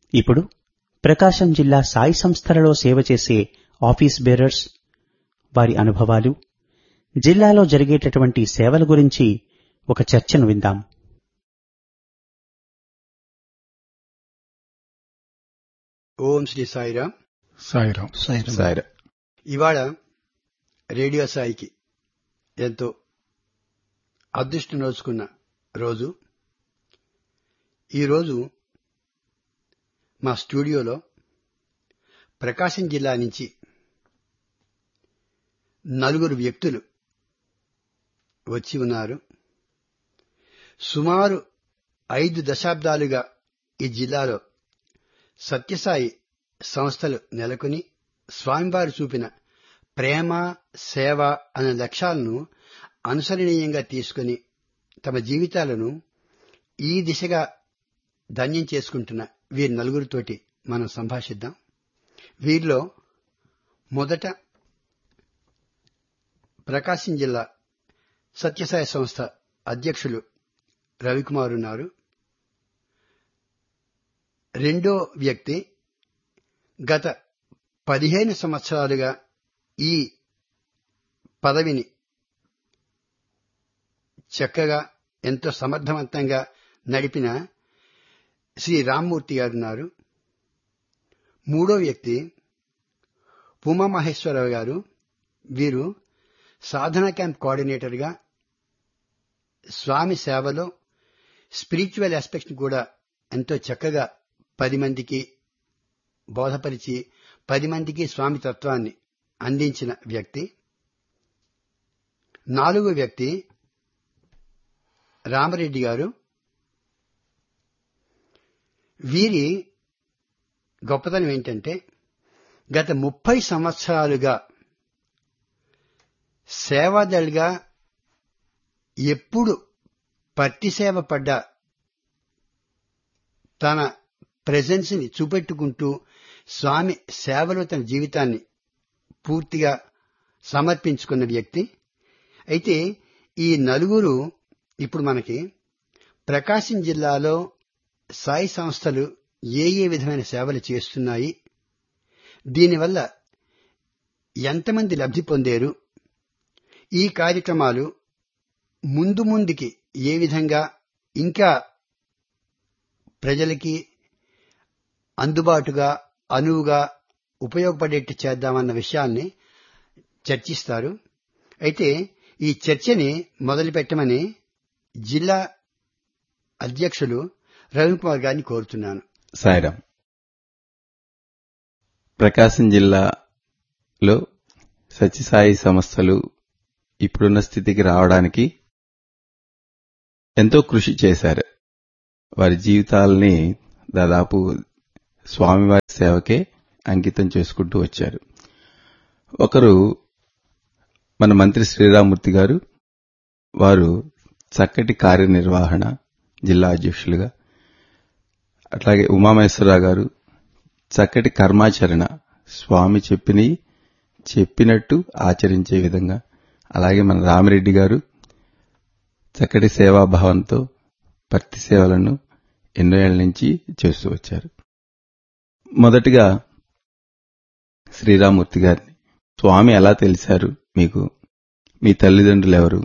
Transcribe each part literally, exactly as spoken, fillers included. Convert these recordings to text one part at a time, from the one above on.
ఇప్పుడు ప్రకాశం జిల్లా సాయి సంస్థలలో సేవ చేసే ఆఫీస్ బేరర్స్, వారి అనుభవాలు, జిల్లాలో జరిగేటటువంటి సేవల గురించి ఒక చర్చను విందాం. ఓం శ్రీ సాయిరాం. సాయిరాం. సాయిరాం. ఇవాళ రేడియో సాయికి ఎంతో అదృష్టం నోచుకున్న రోజు. ఈరోజు మా స్టూడియోలో ప్రకాశం జిల్లా నుంచి నలుగురు వ్యక్తులు వచ్చి ఉన్నారు. సుమారు ఐదు దశాబ్దాలుగా ఈ జిల్లాలో సత్యసాయి సంస్థలు నెలకొని స్వామివారు చూపిన ప్రేమ, సేవ అనే లక్ష్యాలను అనుసరణీయంగా తీసుకుని తమ జీవితాలను ఈ దిశగా ధన్యం చేసుకుంటున్న వీరి నలుగురితోటి మనం సంభాషిద్దాం. వీరిలో మొదట ప్రకాశం జిల్లా సత్యసాయి సంస్థ అధ్యక్షులు రవికుమార్ ఉన్నారు. రెండో వ్యక్తి గత పదిహేను సంవత్సరాలుగా ఈ పదవిని చక్కగా ఎంతో సమర్థవంతంగా నడిపిన శ్రీ రామ్మూర్తి గారున్నారు. మూడో వ్యక్తి ఉమామహేశ్వరరావు గారు. వీరు సాధన క్యాంప్ కోఆర్డినేటర్గా స్వామి సేవలో స్పిరిచువల్ ఆస్పెక్ట్ కూడా ఎంతో చక్కగా పది మందికి బోధపరిచి పది మందికి స్వామి తత్వాన్ని అందించిన వ్యక్తి. నాలుగో వ్యక్తి రామరెడ్డి గారు. వీరి గొప్పతనం ఏంటంటే గత ముప్పై సంవత్సరాలుగా సేవాదళిగా ఎప్పుడు పట్టి సేవ పడ్డా తన ప్రెజెన్స్ ని చూపెట్టుకుంటూ స్వామి సేవలో తన జీవితాన్ని పూర్తిగా సమర్పించుకున్న వ్యక్తి. అయితే ఈ నలుగురు ఇప్పుడు మనకి ప్రకాశం జిల్లాలో సాయి సంస్థలు ఏ ఏ విధమైన సేవలు చేస్తున్నాయి, దీనివల్ల ఎంతమంది లబ్ధి పొందారు, ఈ కార్యక్రమాలు ముందు ముందుకి ఏ విధంగా ఇంకా ప్రజలకి అందుబాటుగా అనువుగా ఉపయోగపడేట్టు చేద్దామన్న విషయాల్ని చర్చిస్తారు. అయితే ఈ చర్చని మొదలుపెట్టమని జిల్లా అధ్యక్షులు రవికుమార్ గారిని కోరుతున్నాను. సాయిరాం. ప్రకాశం జిల్లాలో సత్యసాయి సంస్థలు ఇప్పుడున్న స్థితికి రావడానికి ఎంతో కృషి చేశారు. వారి జీవితాలని దాదాపు స్వామివారి సేవకే అంకితం చేసుకుంటూ వచ్చారు. ఒకరు మన మంత్రి శ్రీరామూర్తి గారు. వారు చక్కటి కార్యనిర్వహణ జిల్లా అధ్యక్షులుగా, అట్లాగే ఉమామహేశ్వరరావు గారు చక్కటి కర్మాచరణ, స్వామి చెప్పినవి చెప్పినట్టు ఆచరించే విధంగా, అలాగే మన రామిరెడ్డి గారు చక్కటి సేవాభావంతో భక్తి సేవలను ఎన్నో ఏళ్ల నుంచి చేస్తూ వచ్చారు. మొదటిగా శ్రీరామూర్తి గారిని, స్వామి ఎలా తెలిశారు మీకు? మీ తల్లిదండ్రులు ఎవరు?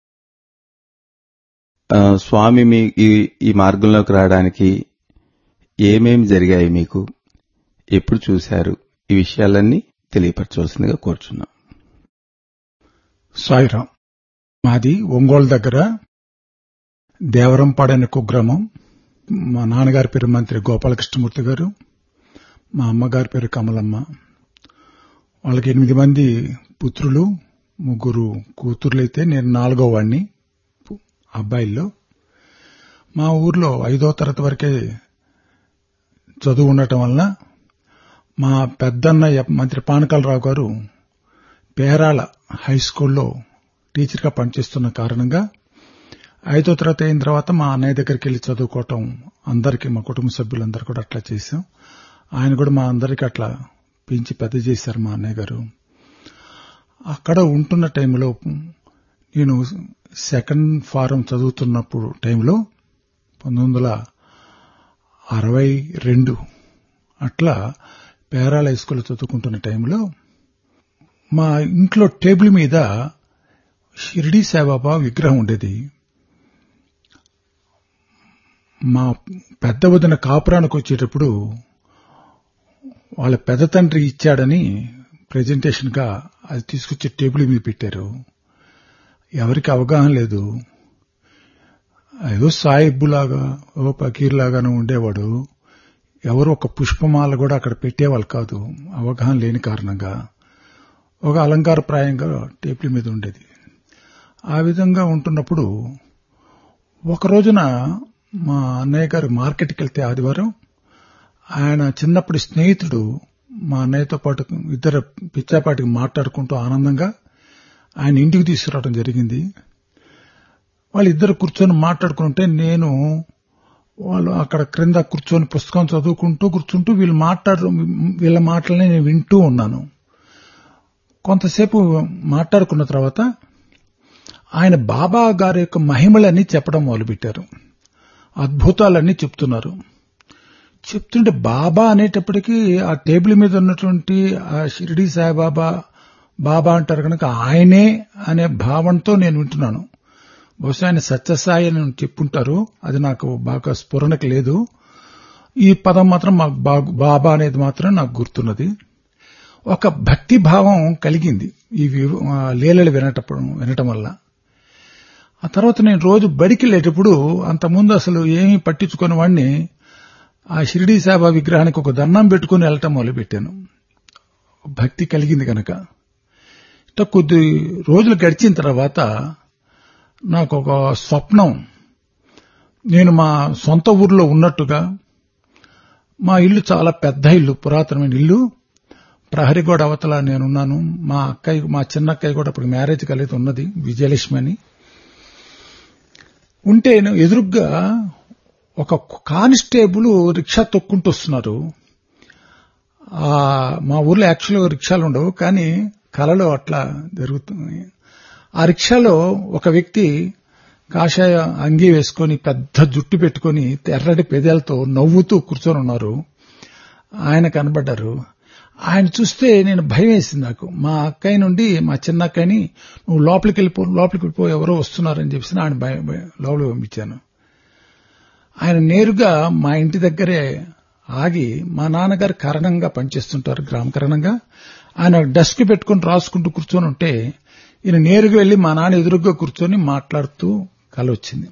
స్వామి మీ ఈ మార్గంలోకి రావడానికి ఏమేమి జరిగాయి మీకు? ఎప్పుడు చూశారు? ఈ విషయాలన్నీ తెలియపరచవలసిందిగా కోరుచున్నాం. సాయిరాం. మాది ఒంగోలు దగ్గర దేవరంపాడు అనే కుగ్రామం. మా నాన్నగారి పేరు మంత్రి గోపాలకృష్ణమూర్తి గారు, మా అమ్మగారి పేరు కమలమ్మ. వాళ్ళకి ఎనిమిది మంది పుత్రులు, ముగ్గురు కూతుర్లైతే నేను నాలుగో వాడిని అబ్బాయిల్లో. మా ఊర్లో ఐదో తరగతి వరకే చదువు ఉండటం వలన మా పెద్దన్నయ్య మంత్రి పానకాలరావు గారు పేరాల హై స్కూల్లో టీచర్గా పనిచేస్తున్న కారణంగా ఐదో తరగతి అయిన తర్వాత మా అన్నయ్య దగ్గరికి వెళ్లి చదువుకోవటం అందరికీ, మా కుటుంబ సభ్యులందరూ కూడా అట్లా చేశాం. ఆయన కూడా మా అందరికీ అట్లా పెంచి పెద్ద చేశారు మా అన్నయ్య గారు. అక్కడ ఉంటున్న టైంలో నేను సెకండ్ ఫారం చదువుతున్నప్పుడు టైంలో పంతొమ్మిది వందల అరవై రెండు అట్లా పేరాల హై స్కూల్లో చదువుకుంటున్న టైంలో మా ఇంట్లో టేబుల్ మీద షిరిడీ సాయిబాబా విగ్రహం ఉండేది. మా పెద్ద వదిన కాపురానికి వచ్చేటప్పుడు వాళ్ళ పెద్ద తండ్రి ఇచ్చాడని ప్రెజెంటేషన్ గా అది తీసుకొచ్చి టేబుల్ మీద పెట్టారు. ఎవరికి అవగాహన లేదు. ఏదో సాయిబ్బులాగా ఓ పకీర్లాగానే ఉండేవాడు. ఎవరు ఒక పుష్పమాల కూడా అక్కడ పెట్టేవాళ్ళు కాదు, అవగాహన లేని కారణంగా. ఒక అలంకారప్రాయంగా టేబుల్ మీద ఉండేది. ఆ విధంగా ఉంటున్నప్పుడు ఒక రోజున మా అన్నయ్య గారు మార్కెట్కి వెళ్తే ఆదివారం, ఆయన చిన్నప్పటి స్నేహితుడు మా అన్నయ్యతో పాటు ఇద్దరు పిచ్చాపాటికి మాట్లాడుకుంటూ ఆనందంగా ఆయన ఇంటికి తీసుకురావడం జరిగింది. వాళ్ళిద్దరు కూర్చొని మాట్లాడుకుంటే నేను వాళ్ళు అక్కడ క్రింద కూర్చొని పుస్తకం చదువుకుంటూ కూర్చుంటూ వీళ్ళు మాట్లాడు వీళ్ళ మాటలని నేను వింటూ ఉన్నాను. కొంతసేపు మాట్లాడుకున్న తర్వాత ఆయన బాబా గారి యొక్క మహిమలన్నీ చెప్పడం మొదలుపెట్టారు. అద్భుతాలన్నీ చెప్తున్నారు. చెప్తుంటే బాబా అనేటప్పటికీ ఆ టేబుల్ మీద ఉన్నటువంటి ఆ షిరిడీ సాయిబాబా బాబా అంటారు కనుక ఆయనే అనే భావంతో నేను వింటున్నాను. బహుశా ఆయన సత్యసాయి అని చెప్పుంటారు, అది నాకు బాగా స్ఫురణకు లేదు. ఈ పదం మాత్రం మాకు బాబా అనేది మాత్రం నాకు గుర్తున్నది. ఒక భక్తి భావం కలిగింది ఈ లీలలు వినటప్పుడు వినటం వల్ల. ఆ తర్వాత నేను రోజు బడికి వెళ్ళేటప్పుడు అంతకుముందు అసలు ఏమీ పట్టించుకుని వాడిని ఆ షిరిడీ సాయిబాబా విగ్రహానికి ఒక దండం పెట్టుకుని వెళ్ళటం మొదలుపెట్టాను. భక్తి కలిగింది కనుక. ఇట్లా కొద్ది రోజులు గడిచిన తర్వాత నాకు ఒక స్వప్నం, నేను మా సొంత ఊర్లో ఉన్నట్టుగా, మా ఇల్లు చాలా పెద్ద ఇల్లు, పురాతనమైన ఇల్లు, ప్రహరీ గోడ అవతల నేనున్నాను. మా అక్కయ్య మా చిన్న అక్కయ్య కూడా అప్పుడు మ్యారేజ్ కలిగి ఉన్నది, విజయలక్ష్మి అని. ఉంటే ఎదురుగ్గా ఒక కానిస్టేబుల్ రిక్షా తొక్కుంటూ వస్తున్నారు. మా ఊర్లో యాక్చువల్గా రిక్షాలు ఉండవు, కానీ కలలో అట్లా జరుగుతుంది. ఆ రిక్షాలో ఒక వ్యక్తి కాషాయ అంగీ వేసుకుని పెద్ద జుట్టు పెట్టుకుని ఎర్రటి పెదాలతో నవ్వుతూ కూర్చొని ఉన్నారు. ఆయన కనబడ్డారు. ఆయన చూస్తే నేను భయం వేసింది నాకు. మా అక్కయ్య నుండి మా చిన్న అక్కయ్యని నువ్వు లోపలికి వెళ్ళిపో లోపలికి వెళ్ళిపో ఎవరో వస్తున్నారని చెప్పి ఆయన భయం లోపలికి పంపించాను. ఆయన నేరుగా మా ఇంటి దగ్గరే ఆగి, మా నాన్నగారు కరణంగా పనిచేస్తుంటారు, గ్రామకరణంగా. ఆయన డెస్క్ పెట్టుకుని రాసుకుంటూ కూర్చొని ఉంటే ఈయన నేరుగా వెళ్లి మా నాన్న ఎదురుగా కూర్చొని మాట్లాడుతూ కల వచ్చింది.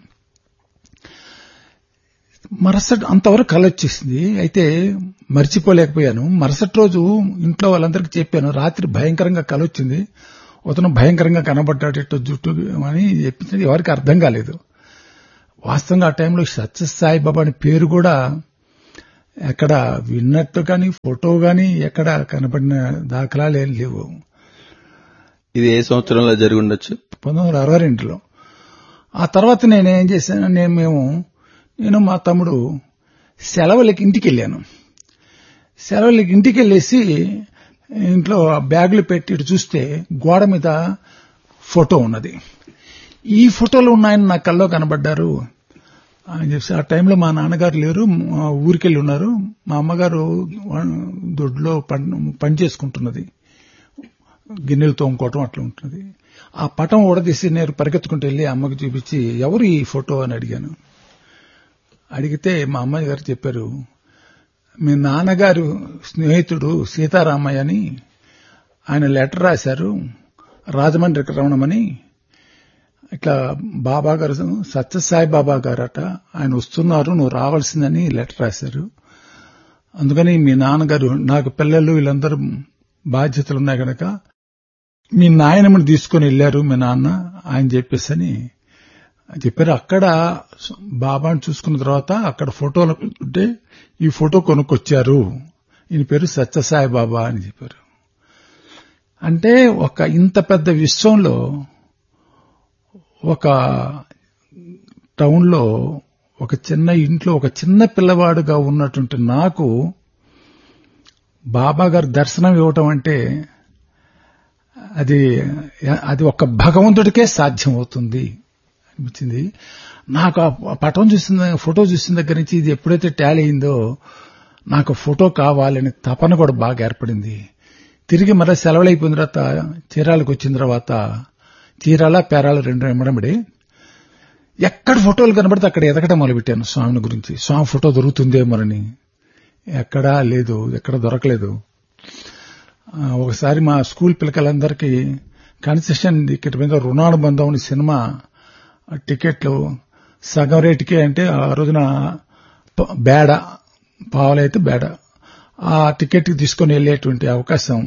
మరుసటి అంతవరకు కల వచ్చేసింది. అయితే మర్చిపోలేకపోయాను. మరుసటి రోజు ఇంట్లో వాళ్ళందరికీ చెప్పాను, రాత్రి భయంకరంగా కల వచ్చింది, అతను భయంకరంగా కనబడ్డాడు జుట్టు అని చెప్పింది. ఎవరికి అర్థం కాలేదు. వాస్తవంగా ఆ టైంలో సత్యసాయి బాబా అనే పేరు కూడా ఎక్కడ విన్నట్టు కానీ ఫోటో కానీ ఎక్కడ కనబడిన దాఖలాలు ఏం లేవు. ఇది ఏ సంవత్సరంలో జరిగి ఉండొచ్చు? పంతొమ్మిది వందల అరవై రెండులో. ఆ తర్వాత నేనేం చేశాను, నేను మేము నేను మా తమ్ముడు సెలవులకి ఇంటికి వెళ్ళాను. సెలవులకి ఇంటికి వెళ్ళేసి ఇంట్లో బ్యాగులు పెట్టి ఇటు చూస్తే గోడ మీద ఫోటో ఉన్నది. ఈ ఫోటోలో ఉన్నాయని నా కల్లో కనబడ్డారు అని చెప్పి. ఆ టైంలో మా నాన్నగారు లేరు, ఊరికెళ్ళి ఉన్నారు. మా అమ్మగారు దొడ్లో పని చేసుకుంటున్నది, గిన్నెలు తోముకోవటం అట్లా ఉంటుంది. ఆ పటం ఊడదీసి నేను పరిగెత్తుకుంటూ వెళ్ళి అమ్మకి చూపించి ఎవరు ఈ ఫోటో అని అడిగాను. అడిగితే మా అమ్మాయి గారు చెప్పారు, మీ నాన్నగారు స్నేహితుడు సీతారామయ్య అని ఆయన లెటర్ రాశారు రాజమండ్రికి రమణమని. ఇట్లా బాబా గారు సత్యసాయి బాబా గారట, ఆయన వస్తున్నారు, నువ్వు రావాల్సిందని లెటర్ రాశారు. అందుకని మీ నాన్నగారు, నాకు పిల్లలు వీళ్ళందరూ బాధ్యతలు ఉన్నాయి కనుక మీ నాయనమ్మని తీసుకుని వెళ్లారు మీ నాన్న ఆయన చెప్పేసి అని చెప్పారు. అక్కడ బాబాని చూసుకున్న తర్వాత అక్కడ ఫోటోలు ఉంటే ఈ ఫోటో కొనుక్కొచ్చారు, ఈయన పేరు సత్యసాయి బాబా అని చెప్పారు. అంటే ఒక ఇంత పెద్ద విశ్వంలో ఒక టౌన్లో ఒక చిన్న ఇంట్లో ఒక చిన్న పిల్లవాడుగా ఉన్నటువంటి నాకు బాబా గారు దర్శనం ఇవ్వటం అంటే అది అది ఒక భగవంతుడికే సాధ్యం అవుతుంది అనిపించింది నాకు. ఆ పటం చూసిన ఫోటో చూసిన దగ్గర నుంచి ఇది ఎప్పుడైతే టాలీ అయిందో నాకు ఫోటో కావాలని తపన కూడా బాగా ఏర్పడింది. తిరిగి మళ్ళీ సెలవులు అయిపోయిన తర్వాత చీరాలకు వచ్చిన తర్వాత చీరాల పేరాల రెండు ఎమ్మడమిడి ఎక్కడ ఫోటోలు కనబడితే అక్కడ ఎదగడం మొదలుపెట్టాను స్వామిని గురించి. స్వామి ఫోటో దొరుకుతుందేమోనని. ఎక్కడా లేదు, ఎక్కడ దొరకలేదు. ఒకసారి మా స్కూల్ పిల్లలందరికీ కన్సెషన్ టికెట్ మీద రుణానుబంధం అని సినిమా టికెట్లు సగం రేటుకే, అంటే ఆ రోజున బేడ పావులైతే బేడ ఆ టికెట్ తీసుకుని వెళ్లేటువంటి అవకాశం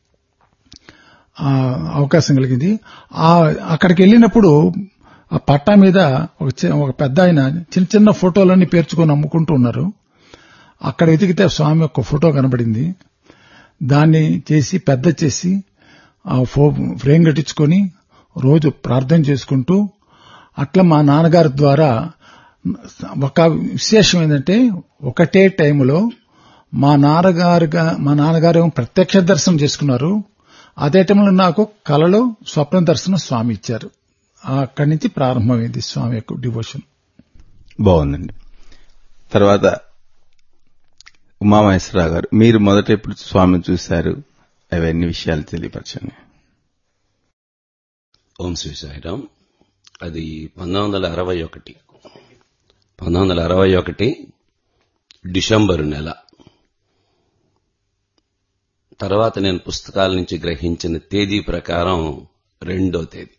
అవకాశం కలిగింది. అక్కడికి వెళ్ళినప్పుడు ఆ పట్టా మీద ఒక పెద్ద ఆయన చిన్న చిన్న ఫోటోలన్నీ పేర్చుకొని అమ్ముకుంటూ ఉన్నారు. అక్కడ వెతికితే స్వామి యొక్క ఫోటో కనబడింది. దాన్ని చేసి పెద్ద చేసి ఆ ఫ్రేమ్ కట్టించుకొని రోజు ప్రార్థన చేసుకుంటూ అట్లా మా నాన్నగారి ద్వారా ఒక విశేషం ఏంటంటే ఒకటే టైంలో మా నాన్నగారుగా మా నాన్నగారు ప్రత్యక్ష దర్శనం చేసుకున్నారు. అదే టైంలో నాకు కలలో స్వప్న దర్శనం స్వామి ఇచ్చారు. అక్కడి నుంచి ప్రారంభమైంది స్వామి యొక్క డివోషన్. బాగుందండి. తర్వాత ఉమామహేశ్వరరావు గారు, మీరు మొదట ఎప్పుడు స్వామిని చూశారు? అవన్నీ విషయాలు తెలియపరచండి. ఓం శ్రీ సాయిరాం. అది పంతొమ్మిది వందల అరవై ఒకటి పంతొమ్మిది వందల అరవై ఒకటి డిసెంబరు నెల. తర్వాత నేను పుస్తకాల నుంచి గ్రహించిన తేదీ ప్రకారం రెండో తేదీ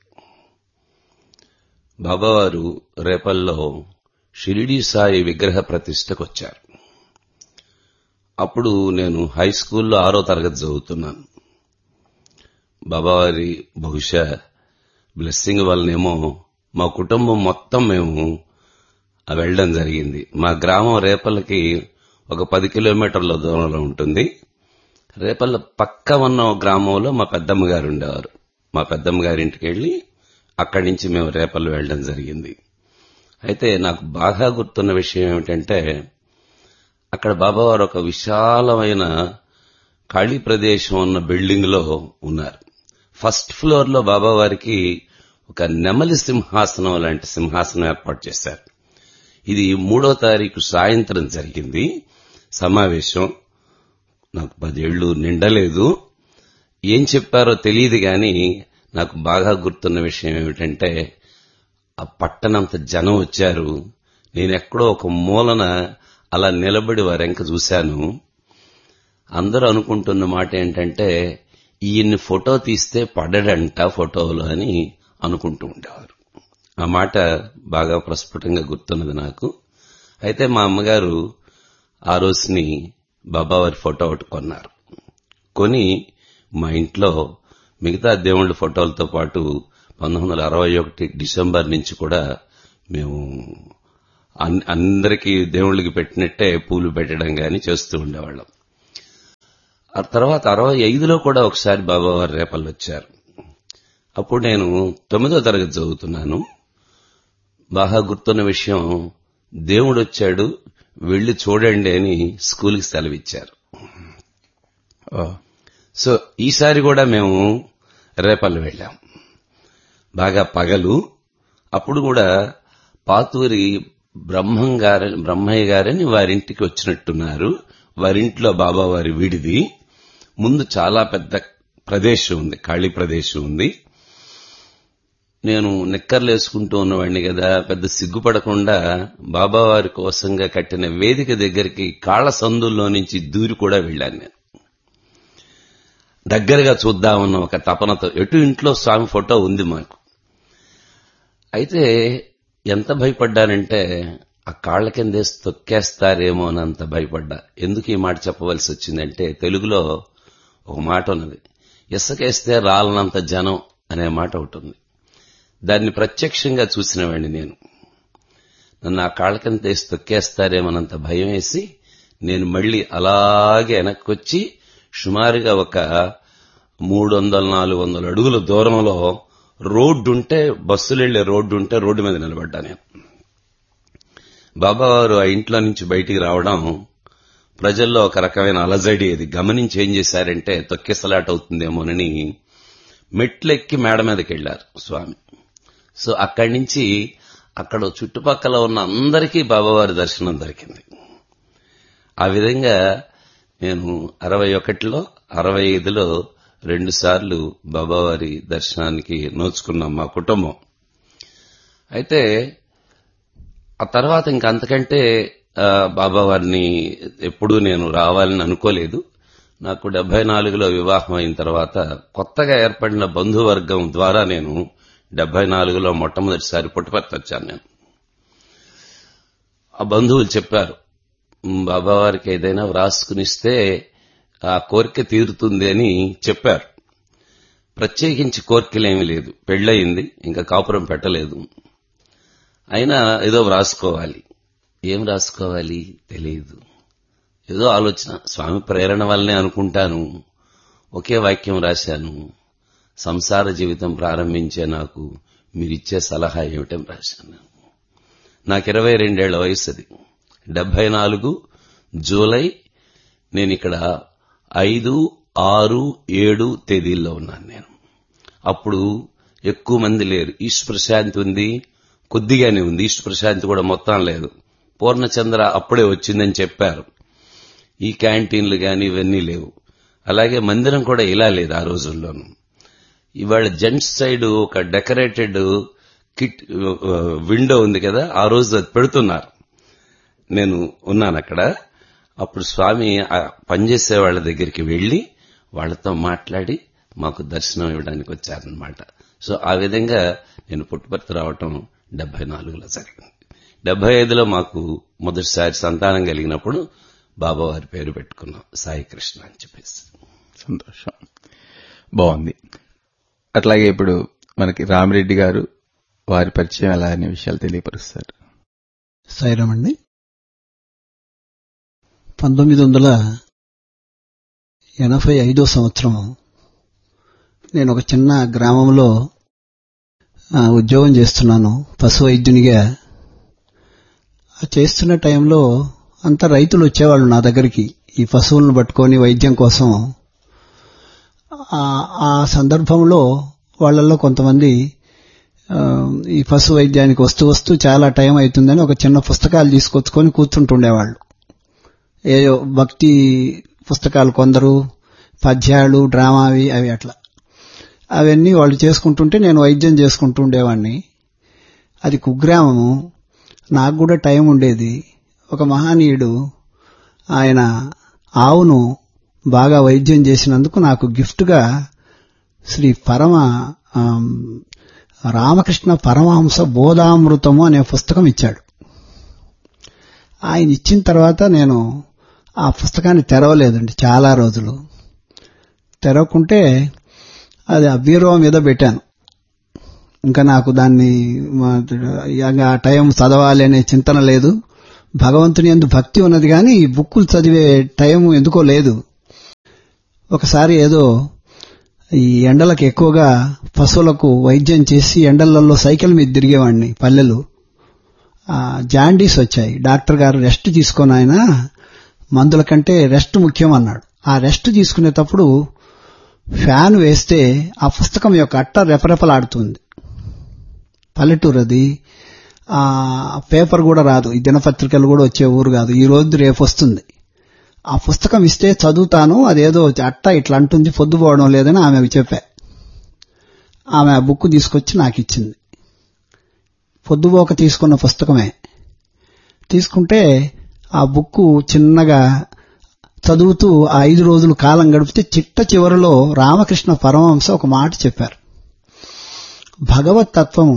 బాబావారు రేపల్లో షిరిడీ సాయి విగ్రహ ప్రతిష్టకు వచ్చారు. అప్పుడు నేను హై స్కూల్లో ఆరో తరగతి చదువుతున్నాను. బాబావారి బహుశా బ్లెస్సింగ్ వల్లనేమో మా కుటుంబం మొత్తం మేము వెళ్లడం జరిగింది. మా గ్రామం రేపల్లకి ఒక పది కిలోమీటర్ల దూరంలో ఉంటుంది. రేపల్ల పక్క ఉన్న గ్రామంలో మా పెద్దమ్మ గారు ఉండేవారు. మా పెద్దమ్మ గారి ఇంటికి వెళ్లి అక్కడి నుంచి మేము రేపల్లి వెళ్లడం జరిగింది. అయితే నాకు బాగా గుర్తున్న విషయం ఏమిటంటే అక్కడ బాబావారు ఒక విశాలమైన ఖాళీ ప్రదేశం ఉన్న బిల్డింగ్ లో ఉన్నారు. ఫస్ట్ ఫ్లోర్ లో బాబావారికి ఒక నెమలి సింహాసనం లాంటి సింహాసనం ఏర్పాటు చేశారు. ఇది మూడో తారీఖు సాయంత్రం జరిగింది సమావేశం. నాకు పదేళ్లు నిండలేదు. ఏం చెప్పారో తెలియదు గాని నాకు బాగా గుర్తున్న విషయం ఏమిటంటే ఆ పట్టణంత జనం వచ్చారు. నేనెక్కడో ఒక మూలన అలా నిలబడి వారెంక చూశాను. అందరూ అనుకుంటున్న మాట ఏంటంటే ఈయన్ని ఫోటో తీస్తే పడడంట ఫోటోలో అని అనుకుంటూ ఉండేవారు. ఆ మాట బాగా ప్రస్ఫుటంగా గుర్తున్నది నాకు. అయితే మా అమ్మగారు ఆ రోజుని బాబావారి ఫోటో ఒకటి కొన్నారు. కొని మా ఇంట్లో మిగతా దేవుళ్ళ ఫోటోలతో పాటు పంతొమ్మిది వందల అరవై ఒకటి డిసెంబర్ నుంచి కూడా మేము అందరికీ దేవుళ్ళకి పెట్టినట్టే పూలు పెట్టడం గాని చేస్తూ ఉండేవాళ్ళం. ఆ తర్వాత అరవై ఐదులో కూడా ఒకసారి బాబావారు రేపల్లి వచ్చారు. అప్పుడు నేను తొమ్మిదో తరగతి చదువుతున్నాను. బాగా గుర్తున్న విషయం, దేవుడు వచ్చాడు వెళ్లి చూడండి అని స్కూల్కి సెలవిచ్చారు. సో ఈసారి కూడా మేము రేపల్లి వెళ్ళాం. బాగా పగలు. అప్పుడు కూడా పాతూరి బ్రహ్మం గారని బ్రహ్మయ్య గారని వారింటికి వచ్చినట్టున్నారు. వారింట్లో బాబావారి విడిది. ముందు చాలా పెద్ద ప్రదేశం ఉంది, ఖాళీ ప్రదేశం ఉంది. నేను నిక్కర్లు వేసుకుంటూ ఉన్నవాడిని కదా, పెద్ద సిగ్గుపడకుండా బాబావారి కోసంగా కట్టిన వేదిక దగ్గరికి కాళ్ల సందుల్లో నుంచి దూరి కూడా వెళ్లాను. నేను దగ్గరగా చూద్దామన్న ఒక తపనతో, ఎటు ఇంట్లో స్వామి ఫోటో ఉంది మాకు. అయితే ఎంత భయపడ్డానంటే ఆ కాళ్ల కిందేసి తొక్కేస్తారేమో అనంత భయపడ్డా. ఎందుకు ఈ మాట చెప్పవలసి వచ్చిందంటే తెలుగులో ఒక మాట ఉన్నది, ఇసుకేస్తే రాలనంత జనం అనే మాట ఒకటి ఉంది. దాన్ని ప్రత్యక్షంగా చూసినవాడిని నేను. నన్ను ఆ కాళ్ల కింద వేసి తొక్కేస్తారేమోనంత భయం వేసి నేను మళ్లీ అలాగే వెనక్కొచ్చి సుమారుగా ఒక మూడు వందల నాలుగు వందల అడుగుల దూరంలో రోడ్డుంటే, బస్సులు వెళ్లే రోడ్డు ఉంటే రోడ్డు మీద నిలబడ్డా నేను. బాబావారు ఆ ఇంట్లో నుంచి బయటికి రావడం ప్రజల్లో ఒక రకమైన అలజడి. అది గమనించి ఏం చేశారంటే తొక్కిసలాట అవుతుందేమోనని మెట్లెక్కి మేడ మీదకి వెళ్లారు స్వామి. సో అక్కడి నుంచి అక్కడ చుట్టుపక్కల ఉన్న అందరికీ బాబావారి దర్శనం దొరికింది. ఆ విధంగా నేను అరవై ఒకటిలో అరవై ఐదులో రెండు సార్లు బాబావారి దర్శనానికి నోచుకున్నాం మా కుటుంబం. అయితే ఆ తర్వాత ఇంక అంతకంటే బాబావారిని ఎప్పుడూ నేను రావాలని అనుకోలేదు. నాకు డెబ్బై నాలుగులో వివాహం అయిన తర్వాత కొత్తగా ఏర్పడిన బంధువర్గం ద్వారా నేను డెబ్బై నాలుగులో మొట్టమొదటిసారి పుట్టపర్తి వచ్చాను. నేను ఆ బంధువులు చెప్పారు, బాబావారికి ఏదైనా వ్రాసుకునిస్తే ఆ కోరిక తీరుతుంది అని చెప్పారు. ప్రత్యేకించి కోరికలేమీ లేదు, పెళ్లయింది, ఇంకా కాపురం పెట్టలేదు. అయినా ఏదో వ్రాసుకోవాలి. ఏం రాసుకోవాలి తెలియదు. ఏదో ఆలోచన, స్వామి ప్రేరణ వల్లనే అనుకుంటాను. ఒకే వాక్యం రాశాను, సంసార జీవితం ప్రారంభించే నాకు మీరిచ్చే సలహా ఏమిటని రాశాను. నాకు ఇరవై రెండేళ్ల వయసు. అది డెబ్బై నాలుగు జూలై. నేను ఇక్కడ ఐదు ఆరు ఏడు తేదీల్లో ఉన్నాను. నేను అప్పుడు ఎక్కువ మంది లేరు. ఈస్ట్ ప్రశాంతి ఉంది, కొద్దిగానే ఉంది. ఈస్ట్ ప్రశాంతి కూడా మొత్తం లేదు. పూర్ణచంద్ర అప్పుడే వచ్చిందని చెప్పారు. ఈ క్యాంటీన్లు గాని ఇవన్నీ లేవు. అలాగే మందిరం కూడా ఇలా లేదు ఆ రోజుల్లోనూ. ఇవాళ జెంట్స్ సైడ్ ఒక డెకరేటెడ్ కిట్ విండో ఉంది కదా, ఆ రోజు అది పెడుతున్నారు. నేను ఉన్నాను అక్కడ. అప్పుడు స్వామి పనిచేసే వాళ్ళ దగ్గరికి వెళ్లి వాళ్లతో మాట్లాడి మాకు దర్శనం ఇవ్వడానికి వచ్చారనమాట. సో ఆ విధంగా నేను పుట్టుపర్తి రావటం డెబ్బై నాలుగులో జరిగింది. డెబ్బై ఐదులో మాకు మొదటిసారి సంతానం కలిగినప్పుడు బాబావారి పేరు పెట్టుకున్నాం, సాయి కృష్ణ అని చెప్పేసి. సంతోషం, బాగుంది. అట్లాగే ఇప్పుడు మనకి రామిరెడ్డి గారు, వారి పరిచయం ఎలా అనే విషయాలు తెలియపరుస్తారు. సాయిరామ్ అండి. పంతొమ్మిది వందల ఎనభై ఐదో సంవత్సరం నేను ఒక చిన్న గ్రామంలో ఉద్యోగం చేస్తున్నాను, పశు వైద్యునిగా. చేస్తున్న టైంలో అంతా రైతులు వచ్చేవాళ్ళు నా దగ్గరికి ఈ పశువులను పట్టుకొని వైద్యం కోసం. ఆ సందర్భంలో వాళ్ళల్లో కొంతమంది ఈ పశు వైద్యానికి వస్తూ వస్తూ చాలా టైం అవుతుందని ఒక చిన్న పుస్తకాలు తీసుకొచ్చుకొని కూర్చుంటుండేవాళ్ళు. ఏదో భక్తి పుస్తకాలు, కొందరు పద్యాలు, డ్రామావి, అవి అట్లా అవన్నీ వాళ్ళు చేసుకుంటుంటే నేను వైద్యం చేసుకుంటూ ఉండేవాడిని. అది కుగ్రామము, నాకు కూడా టైం ఉండేది. ఒక మహనీయుడు ఆయన ఆవును బాగా వైద్యం చేసినందుకు నాకు గిఫ్ట్గా శ్రీ పరమ రామకృష్ణ పరమహంస బోధామృతము అనే పుస్తకం ఇచ్చాడు. ఆయన ఇచ్చిన తర్వాత నేను ఆ పుస్తకాన్ని తెరవలేదండి చాలా రోజులు. తెరవకుంటే అది ఆ బీరువా మీద పెట్టాను. ఇంకా నాకు దాన్ని ఆ టైం చదవాలి అనే చింతన లేదు. భగవంతుని యందు భక్తి ఉన్నది కానీ ఈ బుక్కులు చదివే టైం ఎందుకో లేదు. ఒకసారి ఏదో ఈ ఎండలకు ఎక్కువగా పశువులకు వైద్యం చేసి ఎండలలో సైకిల్ మీద తిరిగేవాడిని పల్లెలు. జాండీస్ వచ్చాయి. డాక్టర్ గారు రెస్ట్ తీసుకొని, ఆయన మందుల కంటే రెస్ట్ ముఖ్యం అన్నాడు. ఆ రెస్ట్ తీసుకునేటప్పుడు ఫ్యాన్ వేస్తే ఆ పుస్తకం యొక్క అట్ట రెపరెపలాడుతుంది. పల్లెటూరు అది. ఆ పేపర్ కూడా రాదు, ఈ దినపత్రికలు కూడా వచ్చే ఊరు కాదు. ఈ రోజు రేపు వస్తుంది. ఆ పుస్తకం ఇస్తే చదువుతాను, అదేదో అట్ట ఇట్లా అంటుంది, పొద్దుపోవడం లేదని ఆమెకు చెప్పా. ఆమె ఆ బుక్ తీసుకొచ్చి నాకు ఇచ్చింది. పొద్దుపోక తీసుకున్న పుస్తకమే. తీసుకుంటే ఆ బుక్ చిన్నగా చదువుతూ ఆ ఐదు రోజులు కాలం గడిపితే చిట్ట చివరిలో రామకృష్ణ పరమహంస ఒక మాట చెప్పారు. భగవత్ తత్వం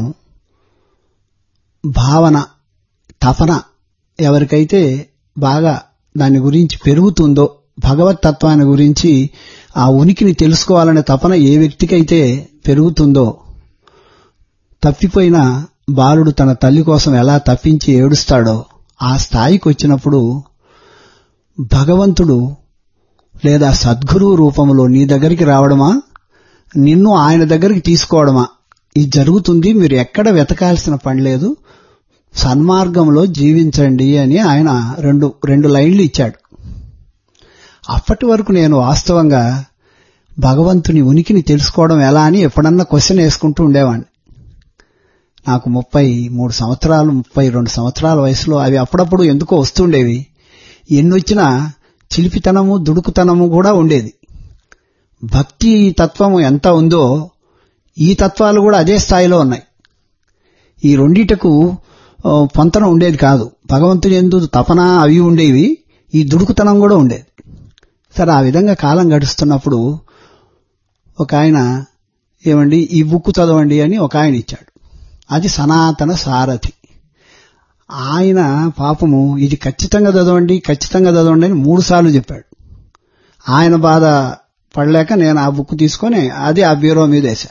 భావన, తపన ఎవరికైతే బాగా దాని గురించి పెరుగుతుందో, భగవత్ తత్వాన్ని గురించి ఆ ఉనికిని తెలుసుకోవాలనే తపన ఏ వ్యక్తికైతే పెరుగుతుందో, తప్పిపోయిన బాలుడు తన తల్లి కోసం ఎలా తప్పించి ఏడుస్తాడో ఆ స్థాయికి వచ్చినప్పుడు భగవంతుడు లేదా సద్గురువు రూపంలో నీ దగ్గరికి రావడమా, నిన్ను ఆయన దగ్గరికి తీసుకోవడమా, ఇది జరుగుతుంది. మీరు ఎక్కడ వెతకాల్సిన పని లేదు, సన్మార్గంలో జీవించండి అని ఆయన రెండు రెండు లైన్లు ఇచ్చాడు. అప్పటి వరకు నేను వాస్తవంగా భగవంతుని ఉనికిని తెలుసుకోవడం ఎలా అని ఎప్పుడన్నా క్వశ్చన్ వేసుకుంటూ ఉండేవాడిని. నాకు ముప్పై మూడు సంవత్సరాలు ముప్పై రెండు సంవత్సరాల వయసులో అవి అప్పుడప్పుడు ఎందుకో వస్తుండేవి. ఎన్నొచ్చినా చిలిపితనము దుడుకుతనము కూడా ఉండేది. భక్తి తత్వము ఎంత ఉందో ఈ తత్వాలు కూడా అదే స్థాయిలో ఉన్నాయి. ఈ రెండిటకు పొంతన ఉండేది కాదు. భగవంతుని యందు తపన అవి ఉండేవి, ఈ దుడుకుతనం కూడా ఉండేది. సరే, ఆ విధంగా కాలం గడుస్తున్నప్పుడు ఒక ఆయన ఏమండి ఈ బుక్ చదవండి అని ఒక ఆయన ఇచ్చాడు. అది సనాతన సారథి. ఆయన పాపము ఇది ఖచ్చితంగా చదవండి ఖచ్చితంగా చదవండి అని మూడు సార్లు చెప్పాడు. ఆయన బాధ పడలేక నేను ఆ బుక్ తీసుకొని అది ఆ బ్యూరో మీద వేసా.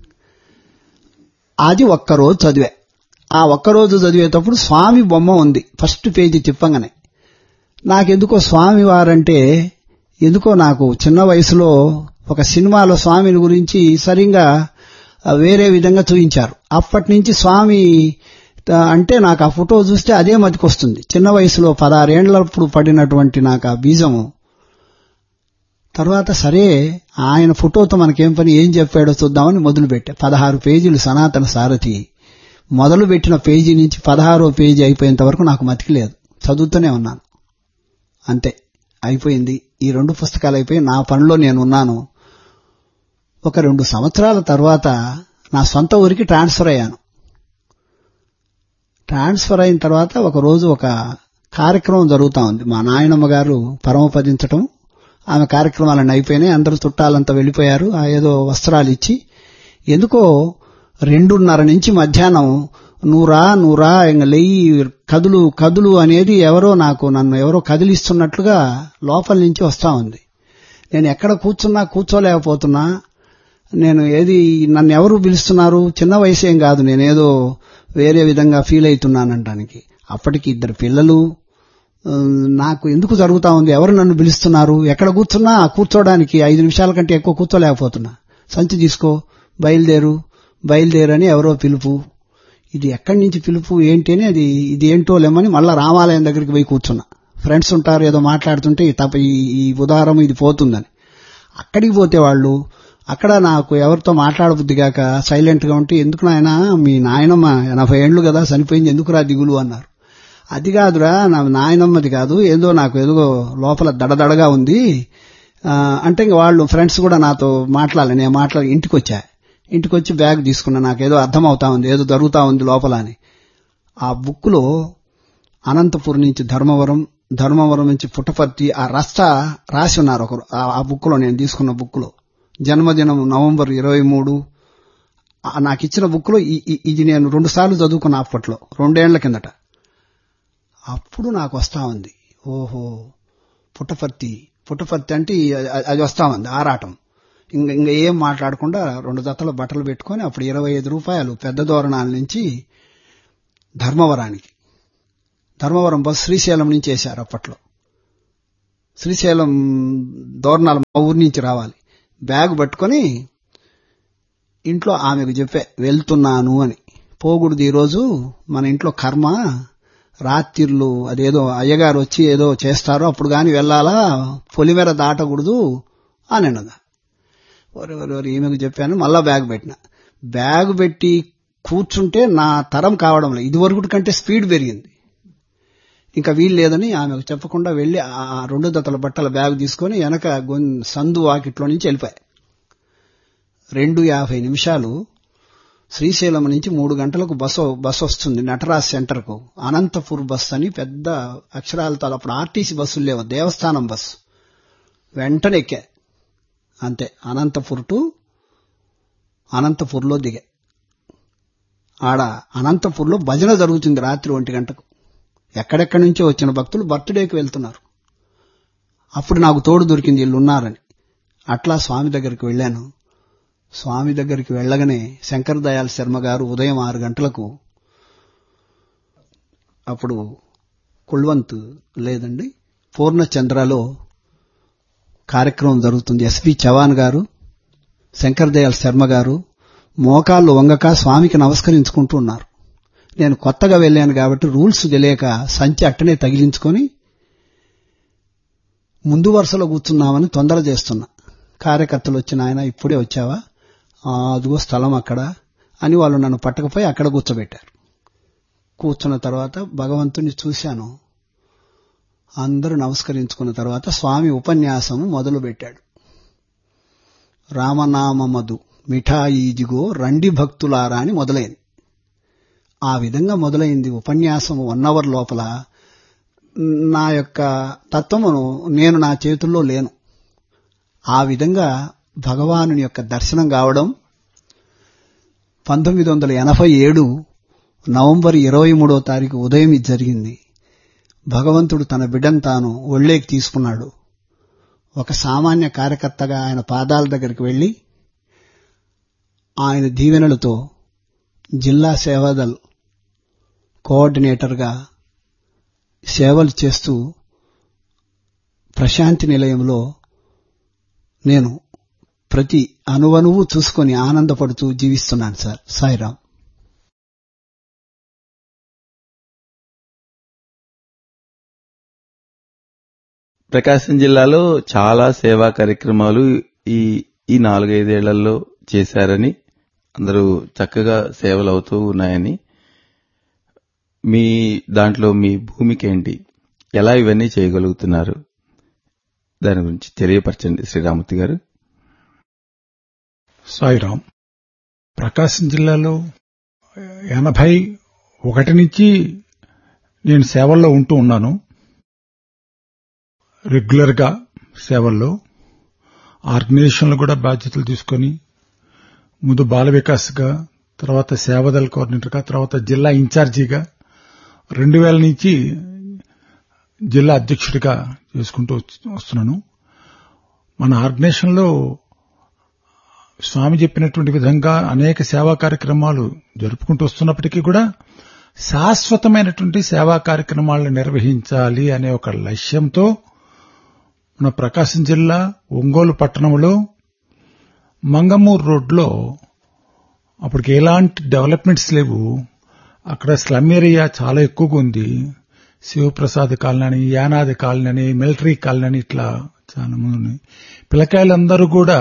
అది ఒక్కరోజు చదివా. ఆ ఒక్కరోజు చదివేటప్పుడు స్వామి బొమ్మ ఉంది ఫస్ట్ పేజీ తిప్పంగానే. నాకెందుకో స్వామి వారంటే ఎందుకో నాకు చిన్న వయసులో ఒక సినిమాలో స్వామిని గురించి సరిగ్గా వేరే విధంగా చూపించారు. అప్పటి నుంచి స్వామి అంటే నాకు ఆ ఫోటో చూస్తే అదే మతికొస్తుంది. చిన్న వయసులో పదహారేళ్లప్పుడు పడినటువంటి నాకు ఆ బీజము. తర్వాత సరే ఆయన ఫోటోతో మనకేం పని, ఏం చెప్పాడో చూద్దామని మొదలుపెట్టా. పదహారు పేజీలు సనాతన సారథి. మొదలు పెట్టిన పేజీ నుంచి పదహారో పేజీ అయిపోయేంత వరకు నాకు మతికి లేదు, చదువుతూనే ఉన్నాను. అంతే, అయిపోయింది. ఈ రెండు పుస్తకాలు అయిపోయి నా పనిలో నేనున్నాను. ఒక రెండు సంవత్సరాల తర్వాత నా సొంత ఊరికి ట్రాన్స్ఫర్ అయ్యాను. ట్రాన్స్ఫర్ అయిన తర్వాత ఒక రోజు ఒక కార్యక్రమం జరుగుతూ ఉంది. మా నాయనమ్మ గారు పరమపదించటం, ఆమె కార్యక్రమాలన్నీ అయిపోయినాయి. అందరూ చుట్టాలంతా వెళ్ళిపోయారు. ఆ ఏదో వస్త్రాలు ఇచ్చి ఎందుకో రెండున్నర నుంచి మధ్యాహ్నం నూరా నూరా ఇంక లెయ్యి కదులు కదులు అనేది ఎవరో నాకు నన్ను ఎవరో కదిలిస్తున్నట్లుగా లోపల నుంచి వస్తా ఉంది. నేను ఎక్కడ కూర్చున్నా కూర్చోలేకపోతున్నా. నేను ఏది నన్ను ఎవరు పిలుస్తున్నారు, చిన్న వయసేం కాదు, నేనేదో వేరే విధంగా ఫీల్ అవుతున్నానంటానికి. అప్పటికి ఇద్దరు పిల్లలు. నాకు ఎందుకు జరుగుతా ఉంది, ఎవరు నన్ను పిలుస్తున్నారు, ఎక్కడ కూర్చున్నా కూర్చోడానికి ఐదు నిమిషాల కంటే ఎక్కువ కూర్చోలేకపోతున్నా. సంచి తీసుకో, బయలుదేరు బయలుదేరు అని ఎవరో పిలుపు. ఇది ఎక్కడి నుంచి పిలుపు ఏంటి అని అది ఇది ఏంటో లేమని మళ్ళా రామాలయం దగ్గరికి పోయి కూర్చున్నా. ఫ్రెండ్స్ ఉంటారు, ఏదో మాట్లాడుతుంటే తప్ప ఈ ఉదాహరణ ఇది పోతుందని. అక్కడికి పోతే వాళ్ళు అక్కడ నాకు ఎవరితో మాట్లాడబుద్దిగాక సైలెంట్ గా ఉంటే, ఎందుకు నాయన మీ నాయనమ్మ ఎనభై ఏళ్లు కదా చనిపోయింది, ఎందుకురా దిగులు అన్నారు. అది కాదురా, నా నాయనమ్మది కాదు, ఏదో నాకు ఏదో లోపల దడదడగా ఉంది అంటే ఇంక వాళ్ళు ఫ్రెండ్స్ కూడా నాతో మాట్లాడాలి. నేను మాట్లాడి ఇంటికి వచ్చా. ఇంటికి వచ్చి బ్యాగ్ తీసుకున్నా. నాకేదో అర్థం అవుతా ఉంది, ఏదో జరుగుతా ఉంది లోపల అని. ఆ బుక్లో అనంతపురం నుంచి ధర్మవరం, ధర్మవరం నుంచి పుట్టపర్తి ఆ రస్తా రాసి ఉన్నారు ఒకరు. ఆ బుక్లో నేను తీసుకున్న బుక్లో జన్మదినం నవంబర్ ఇరవై మూడు నాకు ఇచ్చిన బుక్లో ఇది నేను రెండు సార్లు చదువుకున్నా అప్పట్లో, రెండేళ్ల కిందట. అప్పుడు నాకు వస్తా ఉంది, ఓహో పుట్టపర్తి పుట్టపర్తి అంటే అది వస్తా ఉంది ఆరాటం. ఇంక ఇంకా ఏం మాట్లాడకుండా రెండు జతల బట్టలు పెట్టుకుని అప్పుడు ఇరవై ఐదు రూపాయలు పెద్ద దోరణాల నుంచి ధర్మవరానికి, ధర్మవరం బస్ శ్రీశైలం నుంచి వేశారు అప్పట్లో. శ్రీశైలం దోరణాల మా ఊరి నుంచి రావాలి. బ్యాగ్ పట్టుకొని ఇంట్లో ఆమెకు చెప్పే వెళ్తున్నాను అని. పోకూడదు ఈరోజు, మన ఇంట్లో కర్మ, రాత్రిళ్ళు అదేదో అయ్యగారు వచ్చి ఏదో చేస్తారో అప్పుడు గాని వెళ్ళాలా, పొలిమేర దాటకూడదు అని అన్నదా. వరి వరి వరి ఈమెకు చెప్పాను. మళ్ళా బ్యాగ్ పెట్టిన. బ్యాగ్ పెట్టి కూర్చుంటే నా తరం కావడం లేదు, ఇదివరకు కంటే స్పీడ్ పెరిగింది. ఇంకా వీలు లేదని ఆమెకు చెప్పకుండా వెళ్లి ఆ రెండు దతల బట్టల బ్యాగ్ తీసుకుని వెనక సందు వాకిట్లో నుంచి వెళ్ళిపోయా. రెండు యాభై నిమిషాలు శ్రీశైలం నుంచి మూడు గంటలకు బస్సు బస్సు వస్తుంది నటరాజ్ సెంటర్కు. అనంతపూర్ బస్ అని పెద్ద అక్షరాలతో, అప్పుడు ఆర్టీసీ బస్సులు లేవు, దేవస్థానం బస్సు. వెంటనే ఎక్కా. అంతే, అనంతపూర్ టు అనంతపూర్లో దిగా. ఆడ అనంతపూర్లో భజన జరుగుతుంది రాత్రి ఒంటి గంటకు. ఎక్కడెక్కడి నుంచో వచ్చిన భక్తులు బర్త్డేకి వెళ్తున్నారు. అప్పుడు నాకు తోడు దొరికింది, వీళ్ళు ఉన్నారని. అట్లా స్వామి దగ్గరికి వెళ్ళాను. స్వామి దగ్గరికి వెళ్ళగానే శంకర్ దయాళ్ శర్మ గారు ఉదయం ఆరు గంటలకు, అప్పుడు కుల్వంత్ లేదండి, పూర్ణచంద్రలో కార్యక్రమం జరుగుతుంది. ఎస్పి చవాన్ గారు, శంకర్ దయాళ్ శర్మ గారు మోకాళ్ళు వంగక స్వామికి నమస్కరించుకుంటూ ఉన్నారు. నేను కొత్తగా వెళ్ళాను కాబట్టి రూల్స్ తెలియక సంచి అట్టనే తగిలించుకొని ముందు వరుసలో కూర్చున్నామని తొందర చేస్తున్నా. కార్యకర్తలు వచ్చిన ఆయన, ఇప్పుడే వచ్చావా, అదిగో స్థలం అక్కడ అని వాళ్ళు నన్ను పట్టకపోయి అక్కడ కూర్చోబెట్టారు. కూర్చున్న తర్వాత భగవంతుని చూశాను. అందరూ నమస్కరించుకున్న తర్వాత స్వామి ఉపన్యాసం మొదలుపెట్టాడు. రామనామమదు మిఠాయిజిగో రండి భక్తులారా అని మొదలైంది. ఆ విధంగా మొదలైంది ఉపన్యాసం. వన్ అవర్ లోపల నా యొక్క తత్వమును నేను నా చేతుల్లో లేను. ఆ విధంగా భగవానుని యొక్క దర్శనం కావడం పంతొమ్మిది వందల ఎనభై ఏడు నవంబర్ ఇరవై మూడో తారీఖు ఉదయం ఇది జరిగింది. భగవంతుడు తన బిడ్డను తాను ఒళ్ళేకి తీసుకున్నాడు. ఒక సామాన్య కార్యకర్తగా ఆయన పాదాల దగ్గరికి వెళ్లి ఆయన దీవెనలతో జిల్లా సేవాదల్ కోఆర్డినేటర్గా సేవలు చేస్తూ ప్రశాంతి నిలయంలో నేను ప్రతి అణువణువు చూసుకొని ఆనందపడుతూ జీవిస్తున్నాను సార్. సాయిరాం. ప్రకాశం జిల్లాలో చాలా సేవా కార్యక్రమాలు ఈ ఈ నాలుగైదేళ్లలో చేశారని, అందరూ చక్కగా సేవలు అవుతూ ఉన్నాయని, మీ దాంట్లో మీ భూమిక ఏంటి, ఎలా ఇవన్నీ చేయగలుగుతున్నారు, దాని గురించి తెలియపరచండి శ్రీరామూర్తి గారు. సాయిరాం. ప్రకాశం జిల్లాలో ఎనభై ఒకటి నుంచి నేను సేవల్లో ఉంటూ ఉన్నాను. రెగ్యులర్ గా సేవల్లో ఆర్గనైజేషన్లు కూడా బాధ్యతలు తీసుకుని ముందు బాల వికాస్గా, తర్వాత సేవాదళ కోఆర్డినేటర్గా, తర్వాత జిల్లా ఇన్ఛార్జిగా రెండు వేల నుంచి జిల్లా అధ్యక్షుడిగా చేసుకుంటూ వస్తున్నాను. మన ఆర్గనైజేషన్లో స్వామి చెప్పినటువంటి విధంగా అనేక సేవా కార్యక్రమాలు జరుపుకుంటూ వస్తున్నప్పటికీ కూడా శాశ్వతమైనటువంటి సేవా కార్యక్రమాలను నిర్వహించాలి అనే ఒక లక్ష్యంతో మన ప్రకాశం జిల్లా ఒంగోలు పట్టణంలో మంగమూరు రోడ్లో అప్పటికి ఎలాంటి డెవలప్మెంట్స్ లేవు. అక్కడ స్లమ్ ఏరియా చాలా ఎక్కువగా ఉంది. శివప్రసాద్ కాలనీ అని, యానాది కాలనీ అని, మిలిటరీ కాలనీ అని, ఇట్లా చాలా మంది ఉన్నాయి. పిల్లకాయలందరూ కూడా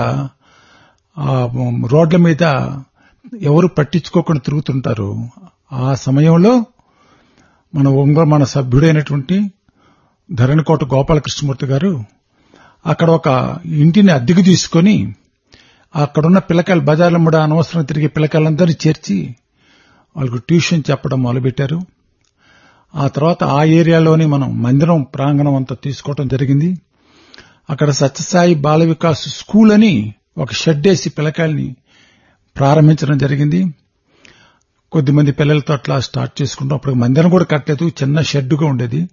ఆ రోడ్ల మీద ఎవరు పట్టించుకోకుండా తిరుగుతుంటారు. ఆ సమయంలో మన ఒంగోలు మన సభ్యుడైనటువంటి ధరణికోట గోపాలకృష్ణమూర్తి గారు అక్కడ ఒక ఇంటిని అద్దెకు తీసుకుని అక్కడున్న పిల్లకాయలు బజార్లో కూడా అనవసరం తిరిగే పిల్లకాయలందరినీ చేర్చి వాళ్ళకు ట్యూషన్ చెప్పడం మొదలుపెట్టారు. ఆ తర్వాత ఆ ఏరియాలోని మనం మందిరం ప్రాంగణం అంతా తీసుకోవడం జరిగింది. అక్కడ సత్యసాయి బాల వికాస్ స్కూల్ అని ఒక షెడ్ వేసి పిల్లకాయల్ని ప్రారంభించడం జరిగింది. కొద్దిమంది పిల్లలతో అట్లా స్టార్ట్ చేసుకుంటాం. అప్పుడు మందిరం కూడా కట్టలేదు, చిన్న షెడ్గా ఉండేది.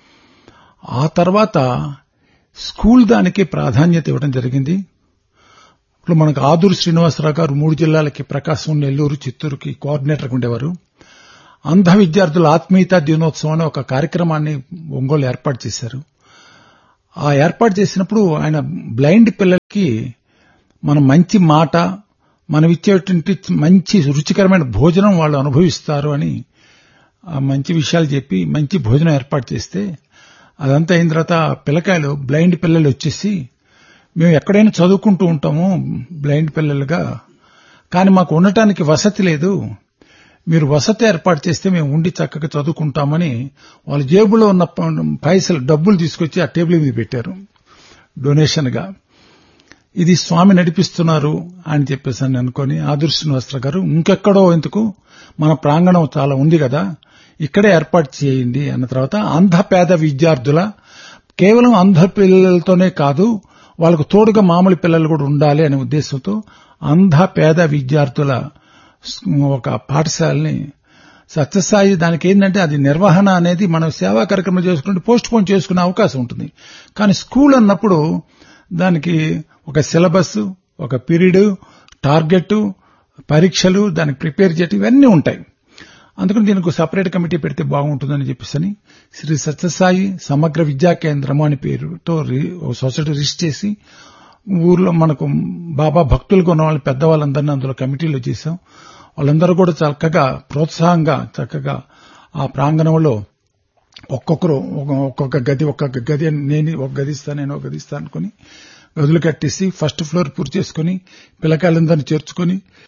ఆ తర్వాత స్కూల్ దానికి ప్రాధాన్యత ఇవ్వడం జరిగింది. ఇప్పుడు మనకు ఆదూరు శ్రీనివాసరావు గారు మూడు జిల్లాలకి ప్రకాశం, నెల్లూరు, చిత్తూరుకి కోఆర్డినేటర్గా ఉండేవారు. అంధ విద్యార్థుల ఆత్మీయతా దినోత్సవం అనే ఒక కార్యక్రమాన్ని ఒంగోలు ఏర్పాటు చేశారు. ఆ ఏర్పాటు చేసినప్పుడు ఆయన బ్లైండ్ పిల్లలకి మన మంచి మాట, మనం ఇచ్చేటువంటి మంచి రుచికరమైన భోజనం వాళ్ళు అనుభవిస్తారు అని ఆ మంచి విషయాలు చెప్పి మంచి భోజనం ఏర్పాటు చేస్తే, అదంతా అయిన తర్వాత పిల్లకాయలు బ్లైండ్ పిల్లలు వచ్చేసి, మేము ఎక్కడైనా చదువుకుంటూ ఉంటాము బ్లైండ్ పిల్లలుగా, కానీ మాకు ఉండటానికి వసతి లేదు, మీరు వసతి ఏర్పాటు చేస్తే మేము ఉండి చక్కగా చదువుకుంటామని వాళ్ళ జేబులో ఉన్న పైసలు డబ్బులు తీసుకొచ్చి ఆ టేబుల్ మీద పెట్టారు డొనేషన్ గా. ఇది స్వామి నడిపిస్తున్నారు అని చెప్పేసి అని అనుకుని ఆదూరు శ్రీనివాసరావు గారు ఇంకెక్కడో ఎందుకు, మన ప్రాంగణం చాలా ఉంది కదా, ఇక్కడే ఏర్పాటు చేయండి అన్న తర్వాత అంధ పేద విద్యార్థుల, కేవలం అంధ పిల్లలతోనే కాదు వాళ్ళకు తోడుగా మామూలు పిల్లలు కూడా ఉండాలి అనే ఉద్దేశంతో అంధ పేద విద్యార్థుల ఒక పాఠశాలని సత్యసాయి, దానికి ఏంటంటే అది నిర్వహణ అనేది మనం సేవా కార్యక్రమాలు చేసుకుంటే పోస్ట్ పోన్ చేసుకునే అవకాశం ఉంటుంది. కానీ స్కూల్ అన్నప్పుడు దానికి ఒక సిలబస్, ఒక పీరియడ్, టార్గెట్, పరీక్షలు, దానికి ప్రిపేర్ చేయటం ఇవన్నీ ఉంటాయి. అందుకని దీనికి సపరేట్ కమిటీ పెడితే బాగుంటుందని చెప్పేసి శ్రీ సత్యసాయి సమగ్ర విద్యా కేంద్రం అని పేరుతో సొసైటీ రిజిస్టర్ చేసి ఊర్లో మనకు బాబా భక్తులుగా ఉన్న వాళ్ళు పెద్దవాళ్ళందరినీ అందులో కమిటీలో చేశాం. వాళ్ళందరూ కూడా చక్కగా ప్రోత్సాహంగా చక్కగా ఆ ప్రాంగణంలో ఒక్కొక్కరు ఒక్కొక్క గది ఒక్కొక్క గది నేను ఒక గది ఇస్తాను నేను ఒక గది ఇస్తాను అనుకుని గదులు కట్టేసి ఫస్ట్ ఫ్లోర్ పూర్తి చేసుకుని పిల్లకాయలందరినీ చేర్చుకుని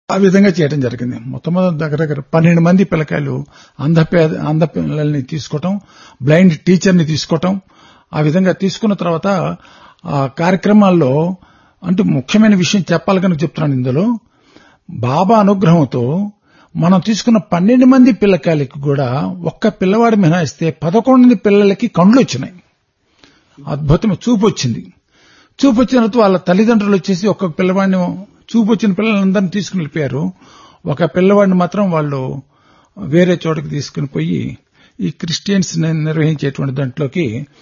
ఆ విధంగా చేయడం జరిగింది. మొట్టమొదటి దగ్గర దగ్గర పన్నెండు మంది పిల్లకాయలు అంధ అంధ పిల్లల్ని తీసుకోవటం, బ్లైండ్ టీచర్ని తీసుకోవటం, ఆ విధంగా తీసుకున్న తర్వాత ఆ కార్యక్రమాల్లో అంటే ముఖ్యమైన విషయం చెప్పాలి కనుక చెప్తున్నాను. ఇందులో బాబా అనుగ్రహంతో మనం తీసుకున్న పన్నెండు మంది పిల్లకాయలకి కూడా ఒక్క పిల్లవాడు మినహాయిస్తే పదకొండు మంది పిల్లలకి కండ్లు వచ్చినాయి. అద్భుతమైన చూపు వచ్చింది. చూపు వచ్చిన తర్వాత వాళ్ళ తల్లిదండ్రులు వచ్చేసి ఒక్కొక్క పిల్లవాడిని, చూపు వచ్చిన పిల్లలందరినీ తీసుకుని వెళ్ళిపోయారు. ఒక పిల్లవాడిని మాత్రం వాళ్ళు వేరే చోటకి తీసుకుని పోయి ఈ క్రిస్టియన్స్ నిర్వహించేటువంటి దాంట్లోకి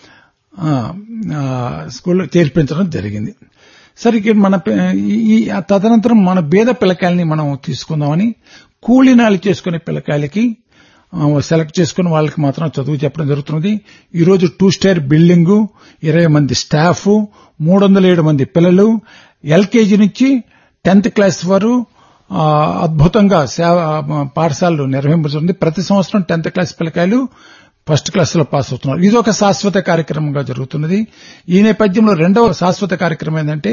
స్కూల్లో చేర్పించడం జరిగింది. సరే, మన ఈ తదనంతరం మన బీద పిల్లకాయలని మనం తీసుకుందామని కూలీనాలు చేసుకునే పిల్లకాయలకి సెలెక్ట్ చేసుకుని వాళ్ళకి మాత్రం చదువు చెప్పడం జరుగుతున్నది. ఈరోజు టూ స్టార్ బిల్డింగు, ఇరవై మంది స్టాఫ్, మూడు వందల ఏడు మంది పిల్లలు, ఎల్కేజీ నుంచి టెన్త్ క్లాస్ వరకు అద్భుతంగా పాఠశాలలు నిర్వహింపబడుతుంది. ప్రతి సంవత్సరం టెన్త్ క్లాస్ పిల్లకాయలు ఫస్ట్ క్లాస్ లో పాస్ అవుతున్నారు. ఇది ఒక శాశ్వత కార్యక్రమంగా జరుగుతున్నది. ఈ నేపథ్యంలో రెండవ శాశ్వత కార్యక్రమం ఏంటంటే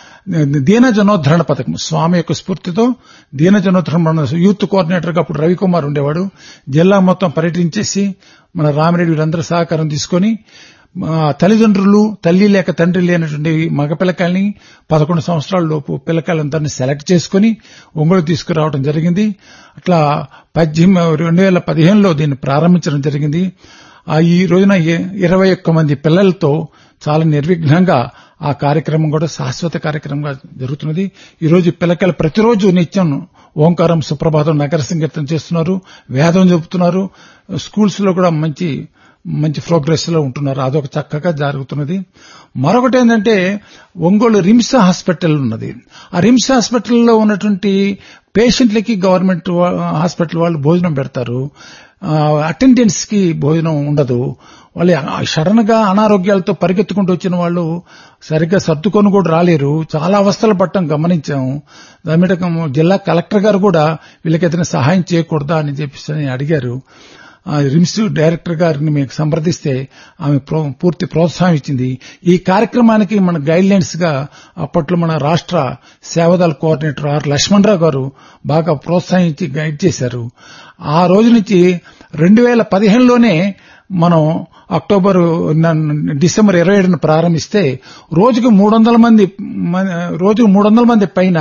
దీన జనోద్ధరణ పథకం. స్వామి యొక్క స్ఫూర్తితో దీన జనోద్ధరణ యూత్ కోఆర్డినేటర్ గా అప్పుడు రవికుమార్ ఉండేవాడు. జిల్లా మొత్తం పర్యటించేసి మన రామిరెడ్డి వీరందరూ సహకారం తీసుకుని తల్లిదండ్రులు, తల్లి లేక తండ్రి లేనటువంటి మగ పిల్లకాయల్ని పదకొండు సంవత్సరాల లోపు పిల్లకాయలందరినీ సెలెక్ట్ చేసుకుని ఒంగోలు తీసుకురావడం జరిగింది. అట్లా పద్దెనిమిది రెండు వేల పదిహేనులో దీన్ని ప్రారంభించడం జరిగింది. ఈ రోజున ఇరవై ఒక్క మంది పిల్లలతో చాలా నిర్విఘ్నంగా ఆ కార్యక్రమం కూడా శాశ్వత కార్యక్రమంగా జరుగుతున్నది. ఈ రోజు పిల్లకాయలు ప్రతిరోజు నిత్యం ఓంకారం, సుప్రభాతం, నగర సంకీర్తన చేస్తున్నారు, వేదం చెబుతున్నారు. స్కూల్స్ లో కూడా మంచి మంచి ప్రోగ్రెస్ లో ఉంటున్నారు. అదొక చక్కగా జరుగుతున్నది. మరొకటి ఏంటంటే ఒంగోలు రిమ్స్ హాస్పిటల్ ఉన్నది. ఆ రిమ్స్ హాస్పిటల్లో ఉన్నటువంటి పేషెంట్లకి గవర్నమెంట్ హాస్పిటల్ వాళ్ళు భోజనం పెడతారు. అటెండెన్స్ కి భోజనం ఉండదు. వాళ్ళు సడన్ గా అనారోగ్యాలతో పరిగెత్తుకుంటూ వచ్చిన వాళ్ళు సరిగ్గా సర్దుకొని కూడా రాలేరు. చాలా అవస్థలు పట్టడం గమనించాము. దాని మీద జిల్లా కలెక్టర్ గారు కూడా వీళ్ళకి ఏదైనా సహాయం చేయకూడదా అని చెప్పి అడిగారు. రిమ్స్ డైరెక్టర్ గారిని మీకు సంప్రదిస్తే ఆమె పూర్తి ప్రోత్సాహం ఇచ్చింది. ఈ కార్యక్రమానికి మన గైడ్ లైన్స్ గా అప్పట్లో మన రాష్ట్ర సేవదళ కోఆర్డినేటర్ ఆర్ లక్ష్మణరావు గారు బాగా ప్రోత్సహించి గైడ్ చేశారు. ఆ రోజు నుంచి రెండు వేల పదిహేనులోనే మనం అక్టోబర్ డిసెంబర్ ఇరవై ఏడున ప్రారంభిస్తే రోజుకు మూడు వందల మంది రోజుకు మూడు వందల మంది పైన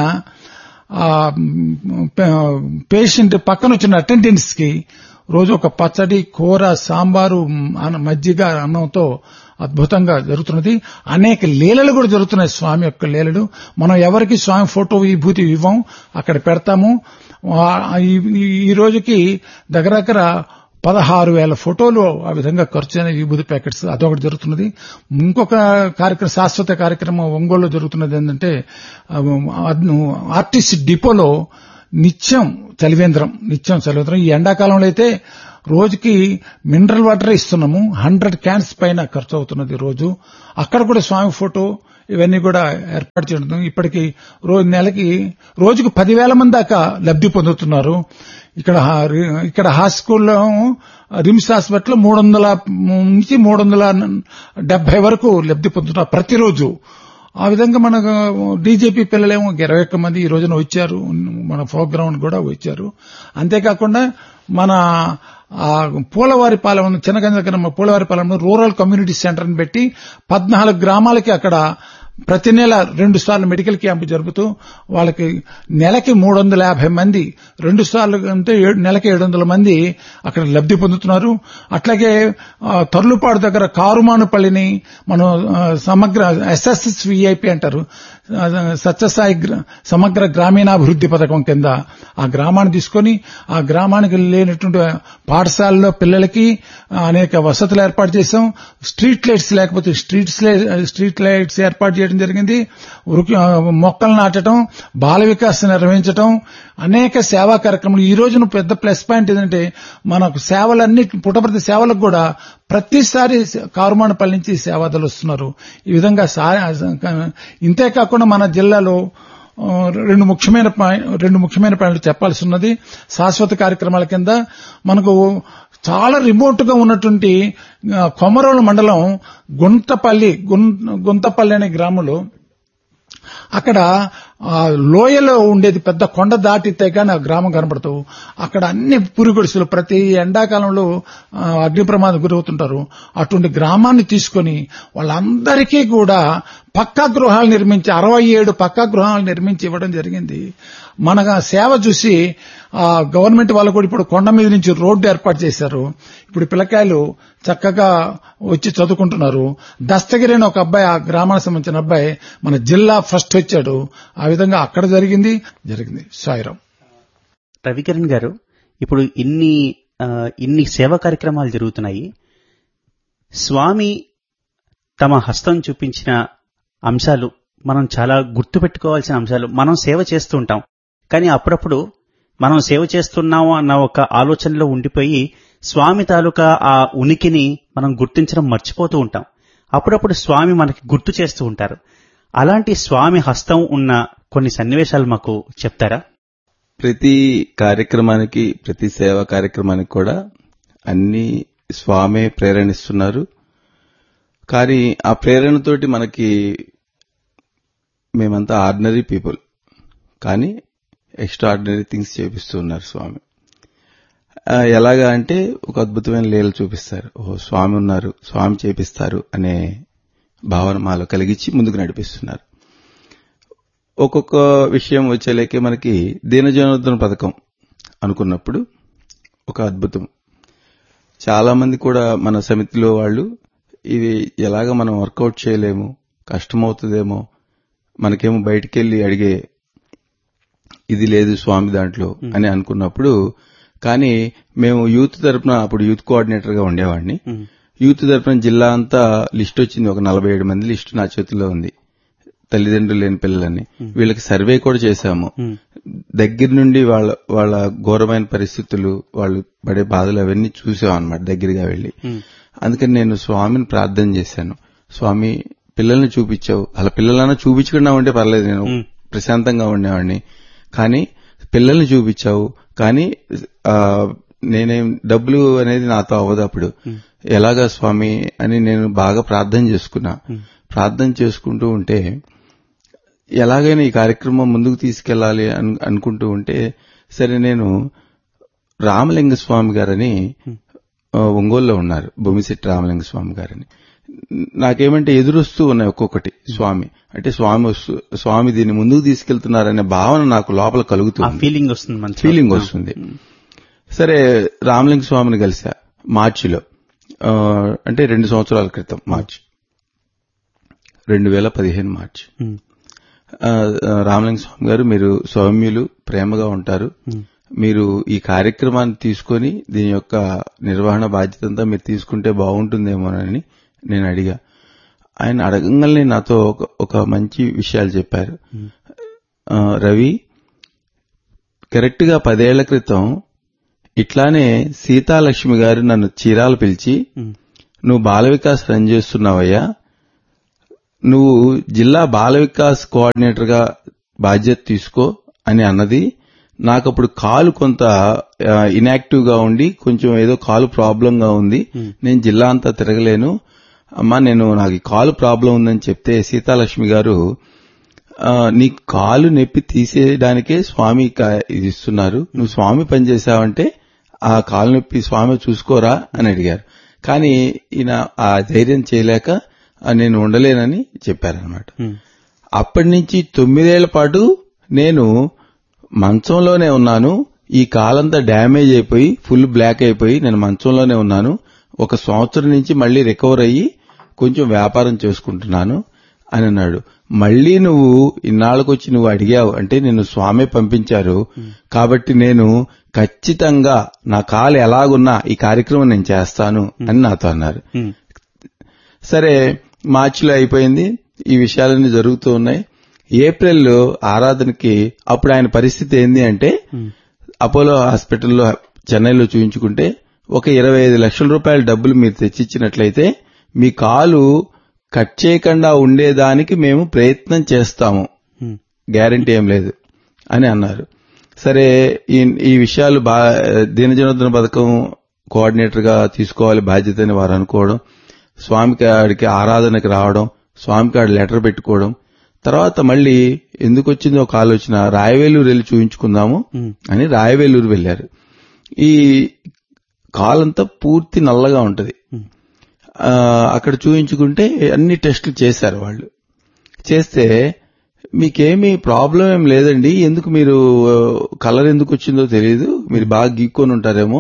పేషెంట్ పక్కన వచ్చిన అటెండెన్స్ కి రోజు ఒక పచ్చడి, కూర, సాంబారు, మజ్జిగ, అన్నంతో అద్భుతంగా జరుగుతున్నది. అనేక లీలలు కూడా జరుగుతున్నాయి. స్వామి యొక్క లీలలు మనం ఎవరికి స్వామి ఫోటో విభూతి ఇవ్వం, అక్కడ పెడతాము. ఈ రోజుకి దగ్గర దగ్గర పదహారు వేల ఫోటోలు ఆ విధంగా ఖర్చు అయిన విభూతి ప్యాకెట్స్ అదొకటి జరుగుతున్నది. ఇంకొక కార్యక్రమం, శాశ్వత కార్యక్రమం ఒంగోలులో జరుగుతున్నది ఏంటంటే ఆర్టీసీ డిపోలో నిత్యం చలివేంద్రం నిత్యం చలివేంద్రం ఈ ఎండాకాలంలో అయితే రోజుకి మినరల్ వాటర్ ఇస్తున్నాము. హండ్రెడ్ క్యాన్స్ పైన ఖర్చు అవుతున్నది రోజు. అక్కడ కూడా స్వామి ఫోటో ఇవన్నీ కూడా ఏర్పాటు చేయడం. ఇప్పటికి రోజు నెలకి రోజుకు పదివేల మంది దాకా లబ్ధి పొందుతున్నారు. ఇక్కడ ఇక్కడ హాస్పిటల్లో రిమ్స్ హాస్పిటల్ మూడు వందల నుంచి మూడు వందల డెబ్బై వరకు లబ్ధి పొందుతున్నారు ప్రతిరోజు. ఆ విధంగా మన డీజేపీ పిల్లలేమో ఇరవై ఒక్క మంది ఈ రోజున వచ్చారు, మన ప్రోగ్రామ్ కూడా వచ్చారు. అంతేకాకుండా మన పూలవారిపాలెం చిన్నగంజగనమ్మ పూలవారిపాలెం రూరల్ కమ్యూనిటీ సెంటర్ ని పెట్టి పద్నాలుగు గ్రామాలకి అక్కడ ప్రతి నెల రెండు సార్లు మెడికల్ క్యాంపు జరుపుతూ వాళ్ళకి నెలకి మూడు వందల యాభై మంది రెండు సార్లు అంటే నెలకి ఏడు వందల మంది అక్కడ లబ్ధి పొందుతున్నారు. అట్లాగే తర్లుపాడు దగ్గర కారుమానుపల్లిని మనం సమగ్ర ఎస్ఎస్ఎస్ విఐపి అంటారు, సత్యసాయి సమగ్ర గ్రామీణాభివృద్ధి పథకం కింద ఆ గ్రామాన్ని తీసుకొని ఆ గ్రామానికి లేనటువంటి పాఠశాలలో పిల్లలకి అనేక వసతులు ఏర్పాటు చేశాం. స్ట్రీట్ లైట్స్ లేకపోతే స్ట్రీట్ స్ట్రీట్ లైట్స్ ఏర్పాటు చేయడం జరిగింది. మొక్కలు నాటడం, బాల వికాసం నిర్వహించడం, అనేక సేవా కార్యక్రమాలు. ఈ రోజున పెద్ద ప్లస్ పాయింట్ ఏంటంటే మనకు సేవలన్నీ పుట్టపర్తి సేవలకు కూడా ప్రతిసారి కారుమానపల్లి నుంచి సేవాదాలు వస్తున్నారు. ఈ విధంగా ఇంతే కాకుండా మన జిల్లాలో రెండు ముఖ్యమైన రెండు ముఖ్యమైన పాయింట్లు చెప్పాల్సి ఉన్నది. శాశ్వత కార్యక్రమాల కింద మనకు చాలా రిమోట్ గా ఉన్నటువంటి కొమరోలు మండలం గుంతపల్లి గుంతపల్లి అనే గ్రామంలో అక్కడ ఆ లోయలో ఉండేది పెద్ద కొండ దాటితే కానీ ఆ గ్రామం కనపడతావు. అక్కడ అన్ని పురిగొడుసులు, ప్రతి ఎండాకాలంలో అగ్ని ప్రమాదం గురవుతుంటారు. అటువంటి గ్రామాన్ని తీసుకుని వాళ్ళందరికీ కూడా పక్కా గృహాలు నిర్మించి అరవై ఏడు పక్కా గృహాలు నిర్మించి ఇవ్వడం జరిగింది. మన సేవ చూసి గవర్నమెంట్ వాళ్ళు కూడా ఇప్పుడు కొండ మీద నుంచి రోడ్డు ఏర్పాటు చేశారు. ఇప్పుడు పిల్లకాయలు చక్కగా వచ్చి చదువుకుంటున్నారు. దస్తగిరి అని ఒక అబ్బాయి, ఆ గ్రామానికి సంబంధించిన అబ్బాయి మన జిల్లా ఫస్ట్ వచ్చాడు. ఆ విధంగా అక్కడ జరిగింది జరిగింది సాయిరాం. రవికిరణ్ గారు, ఇప్పుడు ఇన్ని ఇన్ని సేవా కార్యక్రమాలు జరుగుతున్నాయి. స్వామి తమ హస్తం చూపించిన అంశాలు మనం చాలా గుర్తుపెట్టుకోవాల్సిన అంశాలు. మనం సేవ చేస్తూ ఉంటాం, కానీ అప్పుడప్పుడు మనం సేవ చేస్తున్నాము అన్న ఒక ఆలోచనలో ఉండిపోయి స్వామి తాలూకా ఆ ఉనికిని మనం గుర్తించడం మర్చిపోతూ ఉంటాం. అప్పుడప్పుడు స్వామి మనకి గుర్తు చేస్తూ ఉంటారు. అలాంటి స్వామి హస్తం ఉన్న కొన్ని సన్నివేశాలు మాకు చెప్తారా? ప్రతి కార్యక్రమానికి, ప్రతి సేవా కార్యక్రమానికి కూడా అన్ని స్వామే ప్రేరణిస్తున్నారు. కానీ ఆ ప్రేరణతోటి మనకి మేమంతా ఆర్డినరీ పీపుల్, కానీ ఎక్స్ట్రాఆర్డినరీ థింగ్స్ చేపిస్తున్నారు స్వామి. ఎలాగా అంటే ఒక అద్భుతమైన లీల చూపిస్తారు. ఓ స్వామి ఉన్నారు, స్వామి చేపిస్తారు అనే భావన మాలో కలిగించి ముందుకు నడిపిస్తున్నారు. ఒక్కొక్క విషయం వచ్చేలేకే మనకి దీనజనోద్ధరణ పథకం అనుకున్నప్పుడు ఒక అద్భుతం. చాలా మంది కూడా మన సమితిలో వాళ్ళు ఇది ఎలాగ మనం వర్కౌట్ చేయలేము, కష్టమవుతుందేమో, మనకేమో బయటికెళ్లి అడిగే ఇది లేదు స్వామి దాంట్లో అని అనుకున్నప్పుడు, కానీ మేము యూత్ తరఫున, అప్పుడు యూత్ కోఆర్డినేటర్ గా ఉండేవాడిని, యూత్ తరఫున జిల్లా అంతా లిస్ట్ వచ్చింది. ఒక నలభై ఏడు మంది లిస్టు నా చేతుల్లో ఉంది, తల్లిదండ్రులు లేని పిల్లలని. వీళ్ళకి సర్వే కూడా చేశాము. దగ్గర నుండి వాళ్ళ వాళ్ళ ఘోరమైన పరిస్థితులు, వాళ్ళు పడే బాధలు అవన్నీ చూసాం అన్నమాట దగ్గరగా వెళ్లి. అందుకని నేను స్వామిని ప్రార్థన చేశాను. స్వామి పిల్లల్ని చూపించావు, అలా పిల్లలన్నా చూపించకుండా ఉంటే పర్లేదు, నేను ప్రశాంతంగా ఉండేవాడిని. కానీ పిల్లల్ని చూపించావు, కానీ నేనేం డబ్బులు అనేది నాతో అవ్వదు. అప్పుడు ఎలాగా స్వామి అని నేను బాగా ప్రార్థన చేసుకున్నా. ప్రార్థన చేసుకుంటూ ఉంటే ఎలాగైనా ఈ కార్యక్రమం ముందుకు తీసుకెళ్లాలి అనుకుంటూ ఉంటే, సరే నేను రామలింగ స్వామి గారని ఒంగోలులో ఉన్నారు, భూమిశెట్టి రామలింగ స్వామి గారని. నాకేమంటే ఎదురొస్తూ ఉన్నాయి ఒక్కొక్కటి స్వామి అంటే స్వామి స్వామి దీన్ని ముందుకు తీసుకెళ్తున్నారనే భావన నాకు లోపల కలుగుతుంది, ఫీలింగ్ వస్తుంది ఫీలింగ్ వస్తుంది సరే రామలింగ స్వామిని కలిసా మార్చిలో, అంటే రెండు సంవత్సరాల క్రితం, మార్చి రెండు వేల పదిహేను మార్చి. రామలింగ స్వామి గారు, మీరు సౌమ్యులు, ప్రేమగా ఉంటారు, మీరు ఈ కార్యక్రమాన్ని తీసుకొని దీని యొక్క నిర్వహణ బాధ్యత అంతా మీరు తీసుకుంటే బాగుంటుందేమోనని నేను అడిగా. ఆయన అడగంగానే నాతో ఒక మంచి విషయాలు చెప్పారు. రవి, కరెక్ట్ గా పదేళ్ల క్రితం ఇట్లానే సీతాలక్ష్మి గారు నన్ను చీరాలు పిలిచి, నువ్వు బాల వికాస్ రన్ చేస్తున్నావయ్యా, నువ్వు జిల్లా బాల వికాస్ కోఆర్డినేటర్ గా బాధ్యత తీసుకో అని అన్నది. నాకు అప్పుడు కాలు కొంత ఇన్యాక్టివ్ గా ఉండి కొంచెం ఏదో కాలు ప్రాబ్లం గా ఉంది, నేను జిల్లా అంతా తిరగలేను అమ్మా, నేను నాకు కాలు ప్రాబ్లం ఉందని చెప్తే సీతాలక్ష్మి గారు, నీ కాలు నొప్పి తీసేయడానికే స్వామి ఇది ఇస్తున్నారు, నువ్వు స్వామి పనిచేశావంటే ఆ కాలు నొప్పి స్వామి చూసుకోరా అని అడిగారు. కానీ ఈయన ఆ ధైర్యం చేయలేక నేను ఉండలేనని చెప్పారనమాట. అప్పటి నుంచి తొమ్మిదేళ్ల పాటు నేను మంచంలోనే ఉన్నాను. ఈ కాలంతా డ్యామేజ్ అయిపోయి ఫుల్ బ్లాక్ అయిపోయి నేను మంచంలోనే ఉన్నాను. ఒక సంవత్సరం నుంచి మళ్లీ రికవర్ అయ్యి కొంచెం వ్యాపారం చేసుకుంటున్నాను అని అన్నాడు. మళ్లీ నువ్వు ఇన్నాళ్ళకొచ్చి నువ్వు అడిగావు అంటే నిన్ను స్వామి పంపించారు కాబట్టి నేను ఖచ్చితంగా నా కాలు ఎలాగున్నా ఈ కార్యక్రమం నేను చేస్తాను అని నాతో అన్నారు. సరే మార్చిలో అయిపోయింది, ఈ విషయాలన్నీ జరుగుతూ ఉన్నాయి. ఏప్రిల్లో ఆరాధనకి అప్పుడు ఆయన పరిస్థితి ఏంది అంటే, అపోలో హాస్పిటల్లో చెన్నైలో చూయించుకుంటే ఒక ఇరవై ఐదు లక్షల రూపాయల డబ్బులు మీరు తెచ్చిచ్చినట్లయితే మీ కాలు కట్ చేయకుండా ఉండేదానికి మేము ప్రయత్నం చేస్తాము, గ్యారంటీ ఏం లేదు అని అన్నారు. సరే ఈ విషయాలు బా దీనజనోద్ధరణ పథకం కోఆర్డినేటర్ గా తీసుకోవాలి బాధ్యత అని వారు అనుకోవడం, స్వామి కాడికి ఆరాధనకి రావడం, స్వామి కాడి లెటర్ పెట్టుకోవడం, తర్వాత మళ్ళీ ఎందుకు వచ్చిందో ఒక ఆలోచన, రాయవేలూరు వెళ్ళి చూయించుకుందాము అని రాయవేలూరు వెళ్లారు. ఈ కాలంతా పూర్తి నల్లగా ఉంటది. అక్కడ చూయించుకుంటే అన్ని టెస్టులు చేశారు వాళ్ళు. చేస్తే మీకేమీ ప్రాబ్లం ఏం లేదండి, ఎందుకు మీరు కలర్ ఎందుకు వచ్చిందో తెలియదు, మీరు బాగా గీక్కొని ఉంటారేమో,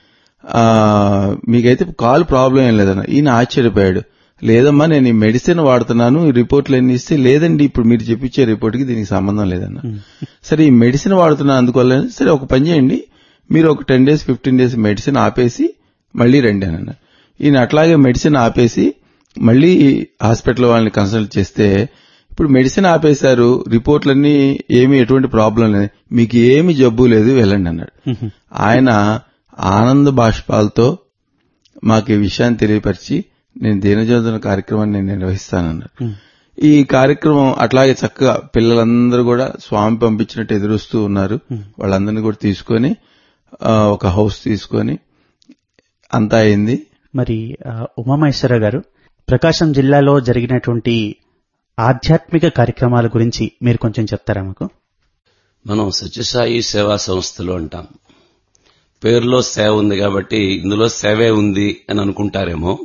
మీకైతే కాలు ప్రాబ్లం ఏం లేదన్న. ఈయన ఆశ్చర్యపోయాడు. లేదమ్మా నేను ఈ మెడిసిన్ వాడుతున్నాను, ఈ రిపోర్ట్లు ఎన్ని ఇస్తే, లేదండి ఇప్పుడు మీరు చెప్పించే రిపోర్ట్కి దీనికి సంబంధం లేదన్న. సరే ఈ మెడిసిన్ వాడుతున్నా అందువల్ల, సరే ఒక పని చేయండి, మీరు ఒక ten days fifteen days medicine ఆపేసి మళ్లీ రండి అని అన్నారు. ఈయన అట్లాగే మెడిసిన్ ఆపేసి మళ్లీ హాస్పిటల్ వాళ్ళని కన్సల్ట్ చేస్తే, ఇప్పుడు మెడిసిన్ ఆపేశారు, రిపోర్ట్లన్నీ ఏమీ ఎటువంటి ప్రాబ్లం లేదు, మీకు ఏమి జబ్బు లేదు, వెళ్ళండి అన్నాడు. ఆయన ఆనంద బాష్పాలతో మాకు ఈ విషయాన్ని తెలియపరిచి, నేను దీనజోధన కార్యక్రమాన్ని నేను నిర్వహిస్తానన్నారు. ఈ కార్యక్రమం అట్లాగే చక్కగా పిల్లలందరూ కూడా స్వామి పంపించినట్టు ఎదురుస్తూ ఉన్నారు. వాళ్ళందరినీ కూడా తీసుకొని ఒక హౌస్ తీసుకొని అంతా అయింది. మరి ఉమామహేశ్వర గారు, ప్రకాశం జిల్లాలో జరిగినటువంటి ఆధ్యాత్మిక కార్యక్రమాల గురించి మీరు కొంచెం చెప్తారా మాకు? మనం సత్యసాయి సేవా సంస్థలు అంటాం. పేరులో సేవ ఉంది కాబట్టి ఇందులో సేవే ఉంది అని అనుకుంటారేమో.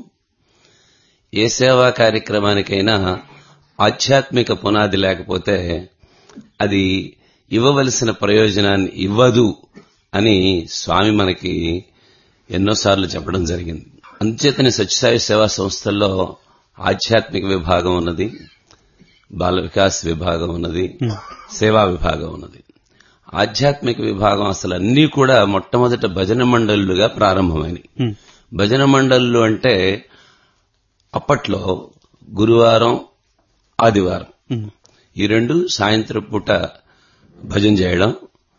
ఏ సేవా కార్యక్రమానికైనా ఆధ్యాత్మిక పునాది లేకపోతే అది ఇవ్వవలసిన ప్రయోజనాన్ని ఇవ్వదు అని స్వామి మనకి ఎన్నోసార్లు చెప్పడం జరిగింది. అంచేతని సత్యసాయి సేవా సంస్థల్లో ఆధ్యాత్మిక విభాగం ఉన్నది, బాల వికాస్ విభాగం ఉన్నది, సేవా విభాగం ఉన్నది. ఆధ్యాత్మిక విభాగం అసలు అన్నీ కూడా మొట్టమొదట భజన మండళ్లుగా ప్రారంభమైనవి. భజన మండళ్లు అంటే అప్పట్లో గురువారం ఆదివారం ఈ రెండు సాయంత్రం పూట భజన చేయడం,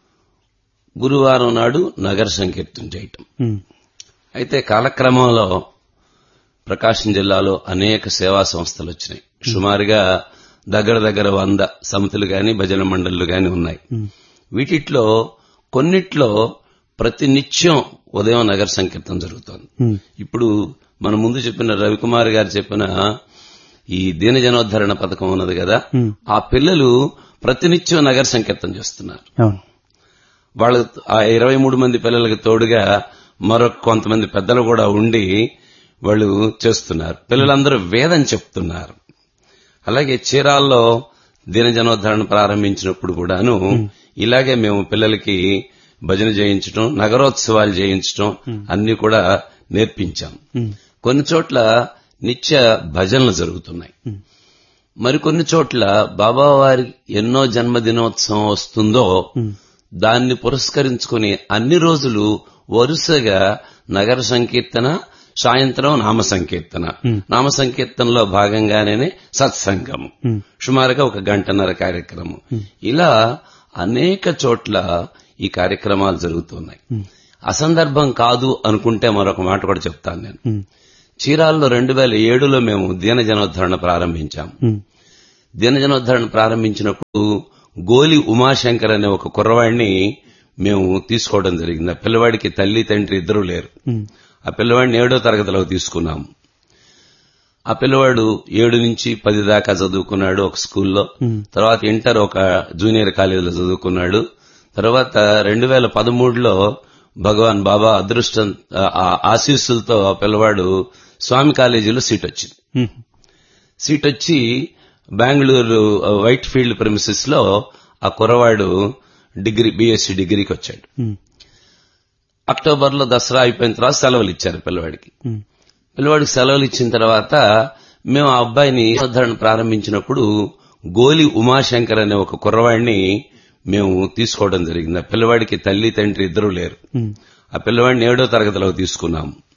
గురువారం నాడు నగర సంకీర్తన చేయటం. అయితే కాలక్రమంలో ప్రకాశం జిల్లాలో అనేక సేవా సంస్థలు వచ్చినాయి. సుమారుగా దగ్గర దగ్గర వంద సమితులు గాని భజన మండళ్లు గాని ఉన్నాయి. వీటిట్లో కొన్నిట్లో ప్రతి నిత్యం ఉదయం నగర సంకీర్తన జరుగుతోంది. ఇప్పుడు మన ముందు చెప్పిన రవికుమార్ గారు చెప్పిన ఈ దీనజనోద్ధరణ పథకం ఉన్నది కదా, ఆ పిల్లలు ప్రతినిత్యం నగర సంకీర్తన చేస్తున్నారు. వాళ్ళ ఆ ఇరవై మూడు మంది పిల్లలకి తోడుగా మరొక కొంతమంది పెద్దలు కూడా ఉండి వాళ్ళు చేస్తున్నారు. పిల్లలందరూ వేదం చెప్తున్నారు. అలాగే చీరాల్లో దీనజనోద్ధరణ ప్రారంభించినప్పుడు కూడాను ఇలాగే మేము పిల్లలకి భజన చేయించడం, నగరోత్సవాలు చేయించడం అన్ని కూడా నేర్పించాం. కొన్ని చోట్ల నిత్య భజనలు జరుగుతున్నాయి. మరికొన్ని చోట్ల బాబావారి ఎన్నో జన్మదినోత్సవం వస్తుందో దాన్ని పురస్కరించుకుని అన్ని రోజులు వరుసగా నగర సంకీర్తన, సాయంత్రం నామ సంకీర్తన, నామ సంకీర్తనలో భాగంగానే సత్సంగం, సుమారుగా ఒక గంటన్నర కార్యక్రమం. ఇలా అనేక చోట్ల ఈ కార్యక్రమాలు జరుగుతున్నాయి. అసందర్భం కాదు అనుకుంటే మరొక మాట కూడా చెప్తాను నేను. చీరాల్లో రెండు వేల ఏడులో మేము దీనజనోద్ధరణ ప్రారంభించాం. దీనజనోద్ధరణ ప్రారంభించినప్పుడు గోలి ఉమాశంకర్ అనే ఒక కుర్రవాడిని మేము తీసుకోవడం జరిగింది. ఆ పిల్లవాడికి తల్లి తండ్రి ఇద్దరూ లేరు. ఆ పిల్లవాడిని ఏడో తరగతిలో తీసుకున్నాము. ఆ పిల్లవాడు ఏడు నుంచి పది దాకా చదువుకున్నాడు ఒక స్కూల్లో. తర్వాత ఇంటర్ ఒక జూనియర్ కాలేజీలో చదువుకున్నాడు. తర్వాత రెండు వేల పదమూడులో భగవాన్ బాబా అదృష్టం ఆశీస్సులతో ఆ పిల్లవాడు స్వామి కాలేజీలో సీట్ వచ్చింది. సీట్ వచ్చి బెంగళూరు వైట్ ఫీల్డ్ ప్రెమిసెస్ లో ఆ కుర్రవాడు డిగ్రీ బీఎస్సీ డిగ్రీకి వచ్చాడు. అక్టోబర్ లో దసరా అయిపోయిన తర్వాత సెలవులు ఇచ్చారు పిల్లవాడికి. పిల్లవాడికి సెలవులు ఇచ్చిన తర్వాత మేము ఆ అబ్బాయిని ఉద్ధరణ ప్రారంభించినప్పుడు గోలి ఉమాశంకర్ అనే ఒక కుర్రవాడిని మేము తీసుకోవడం జరిగింది. ఆ పిల్లవాడికి తల్లి తండ్రి ఇద్దరూ లేరు. ఆ పిల్లవాడిని ఏడో తరగతిలో తీసుకున్నాము.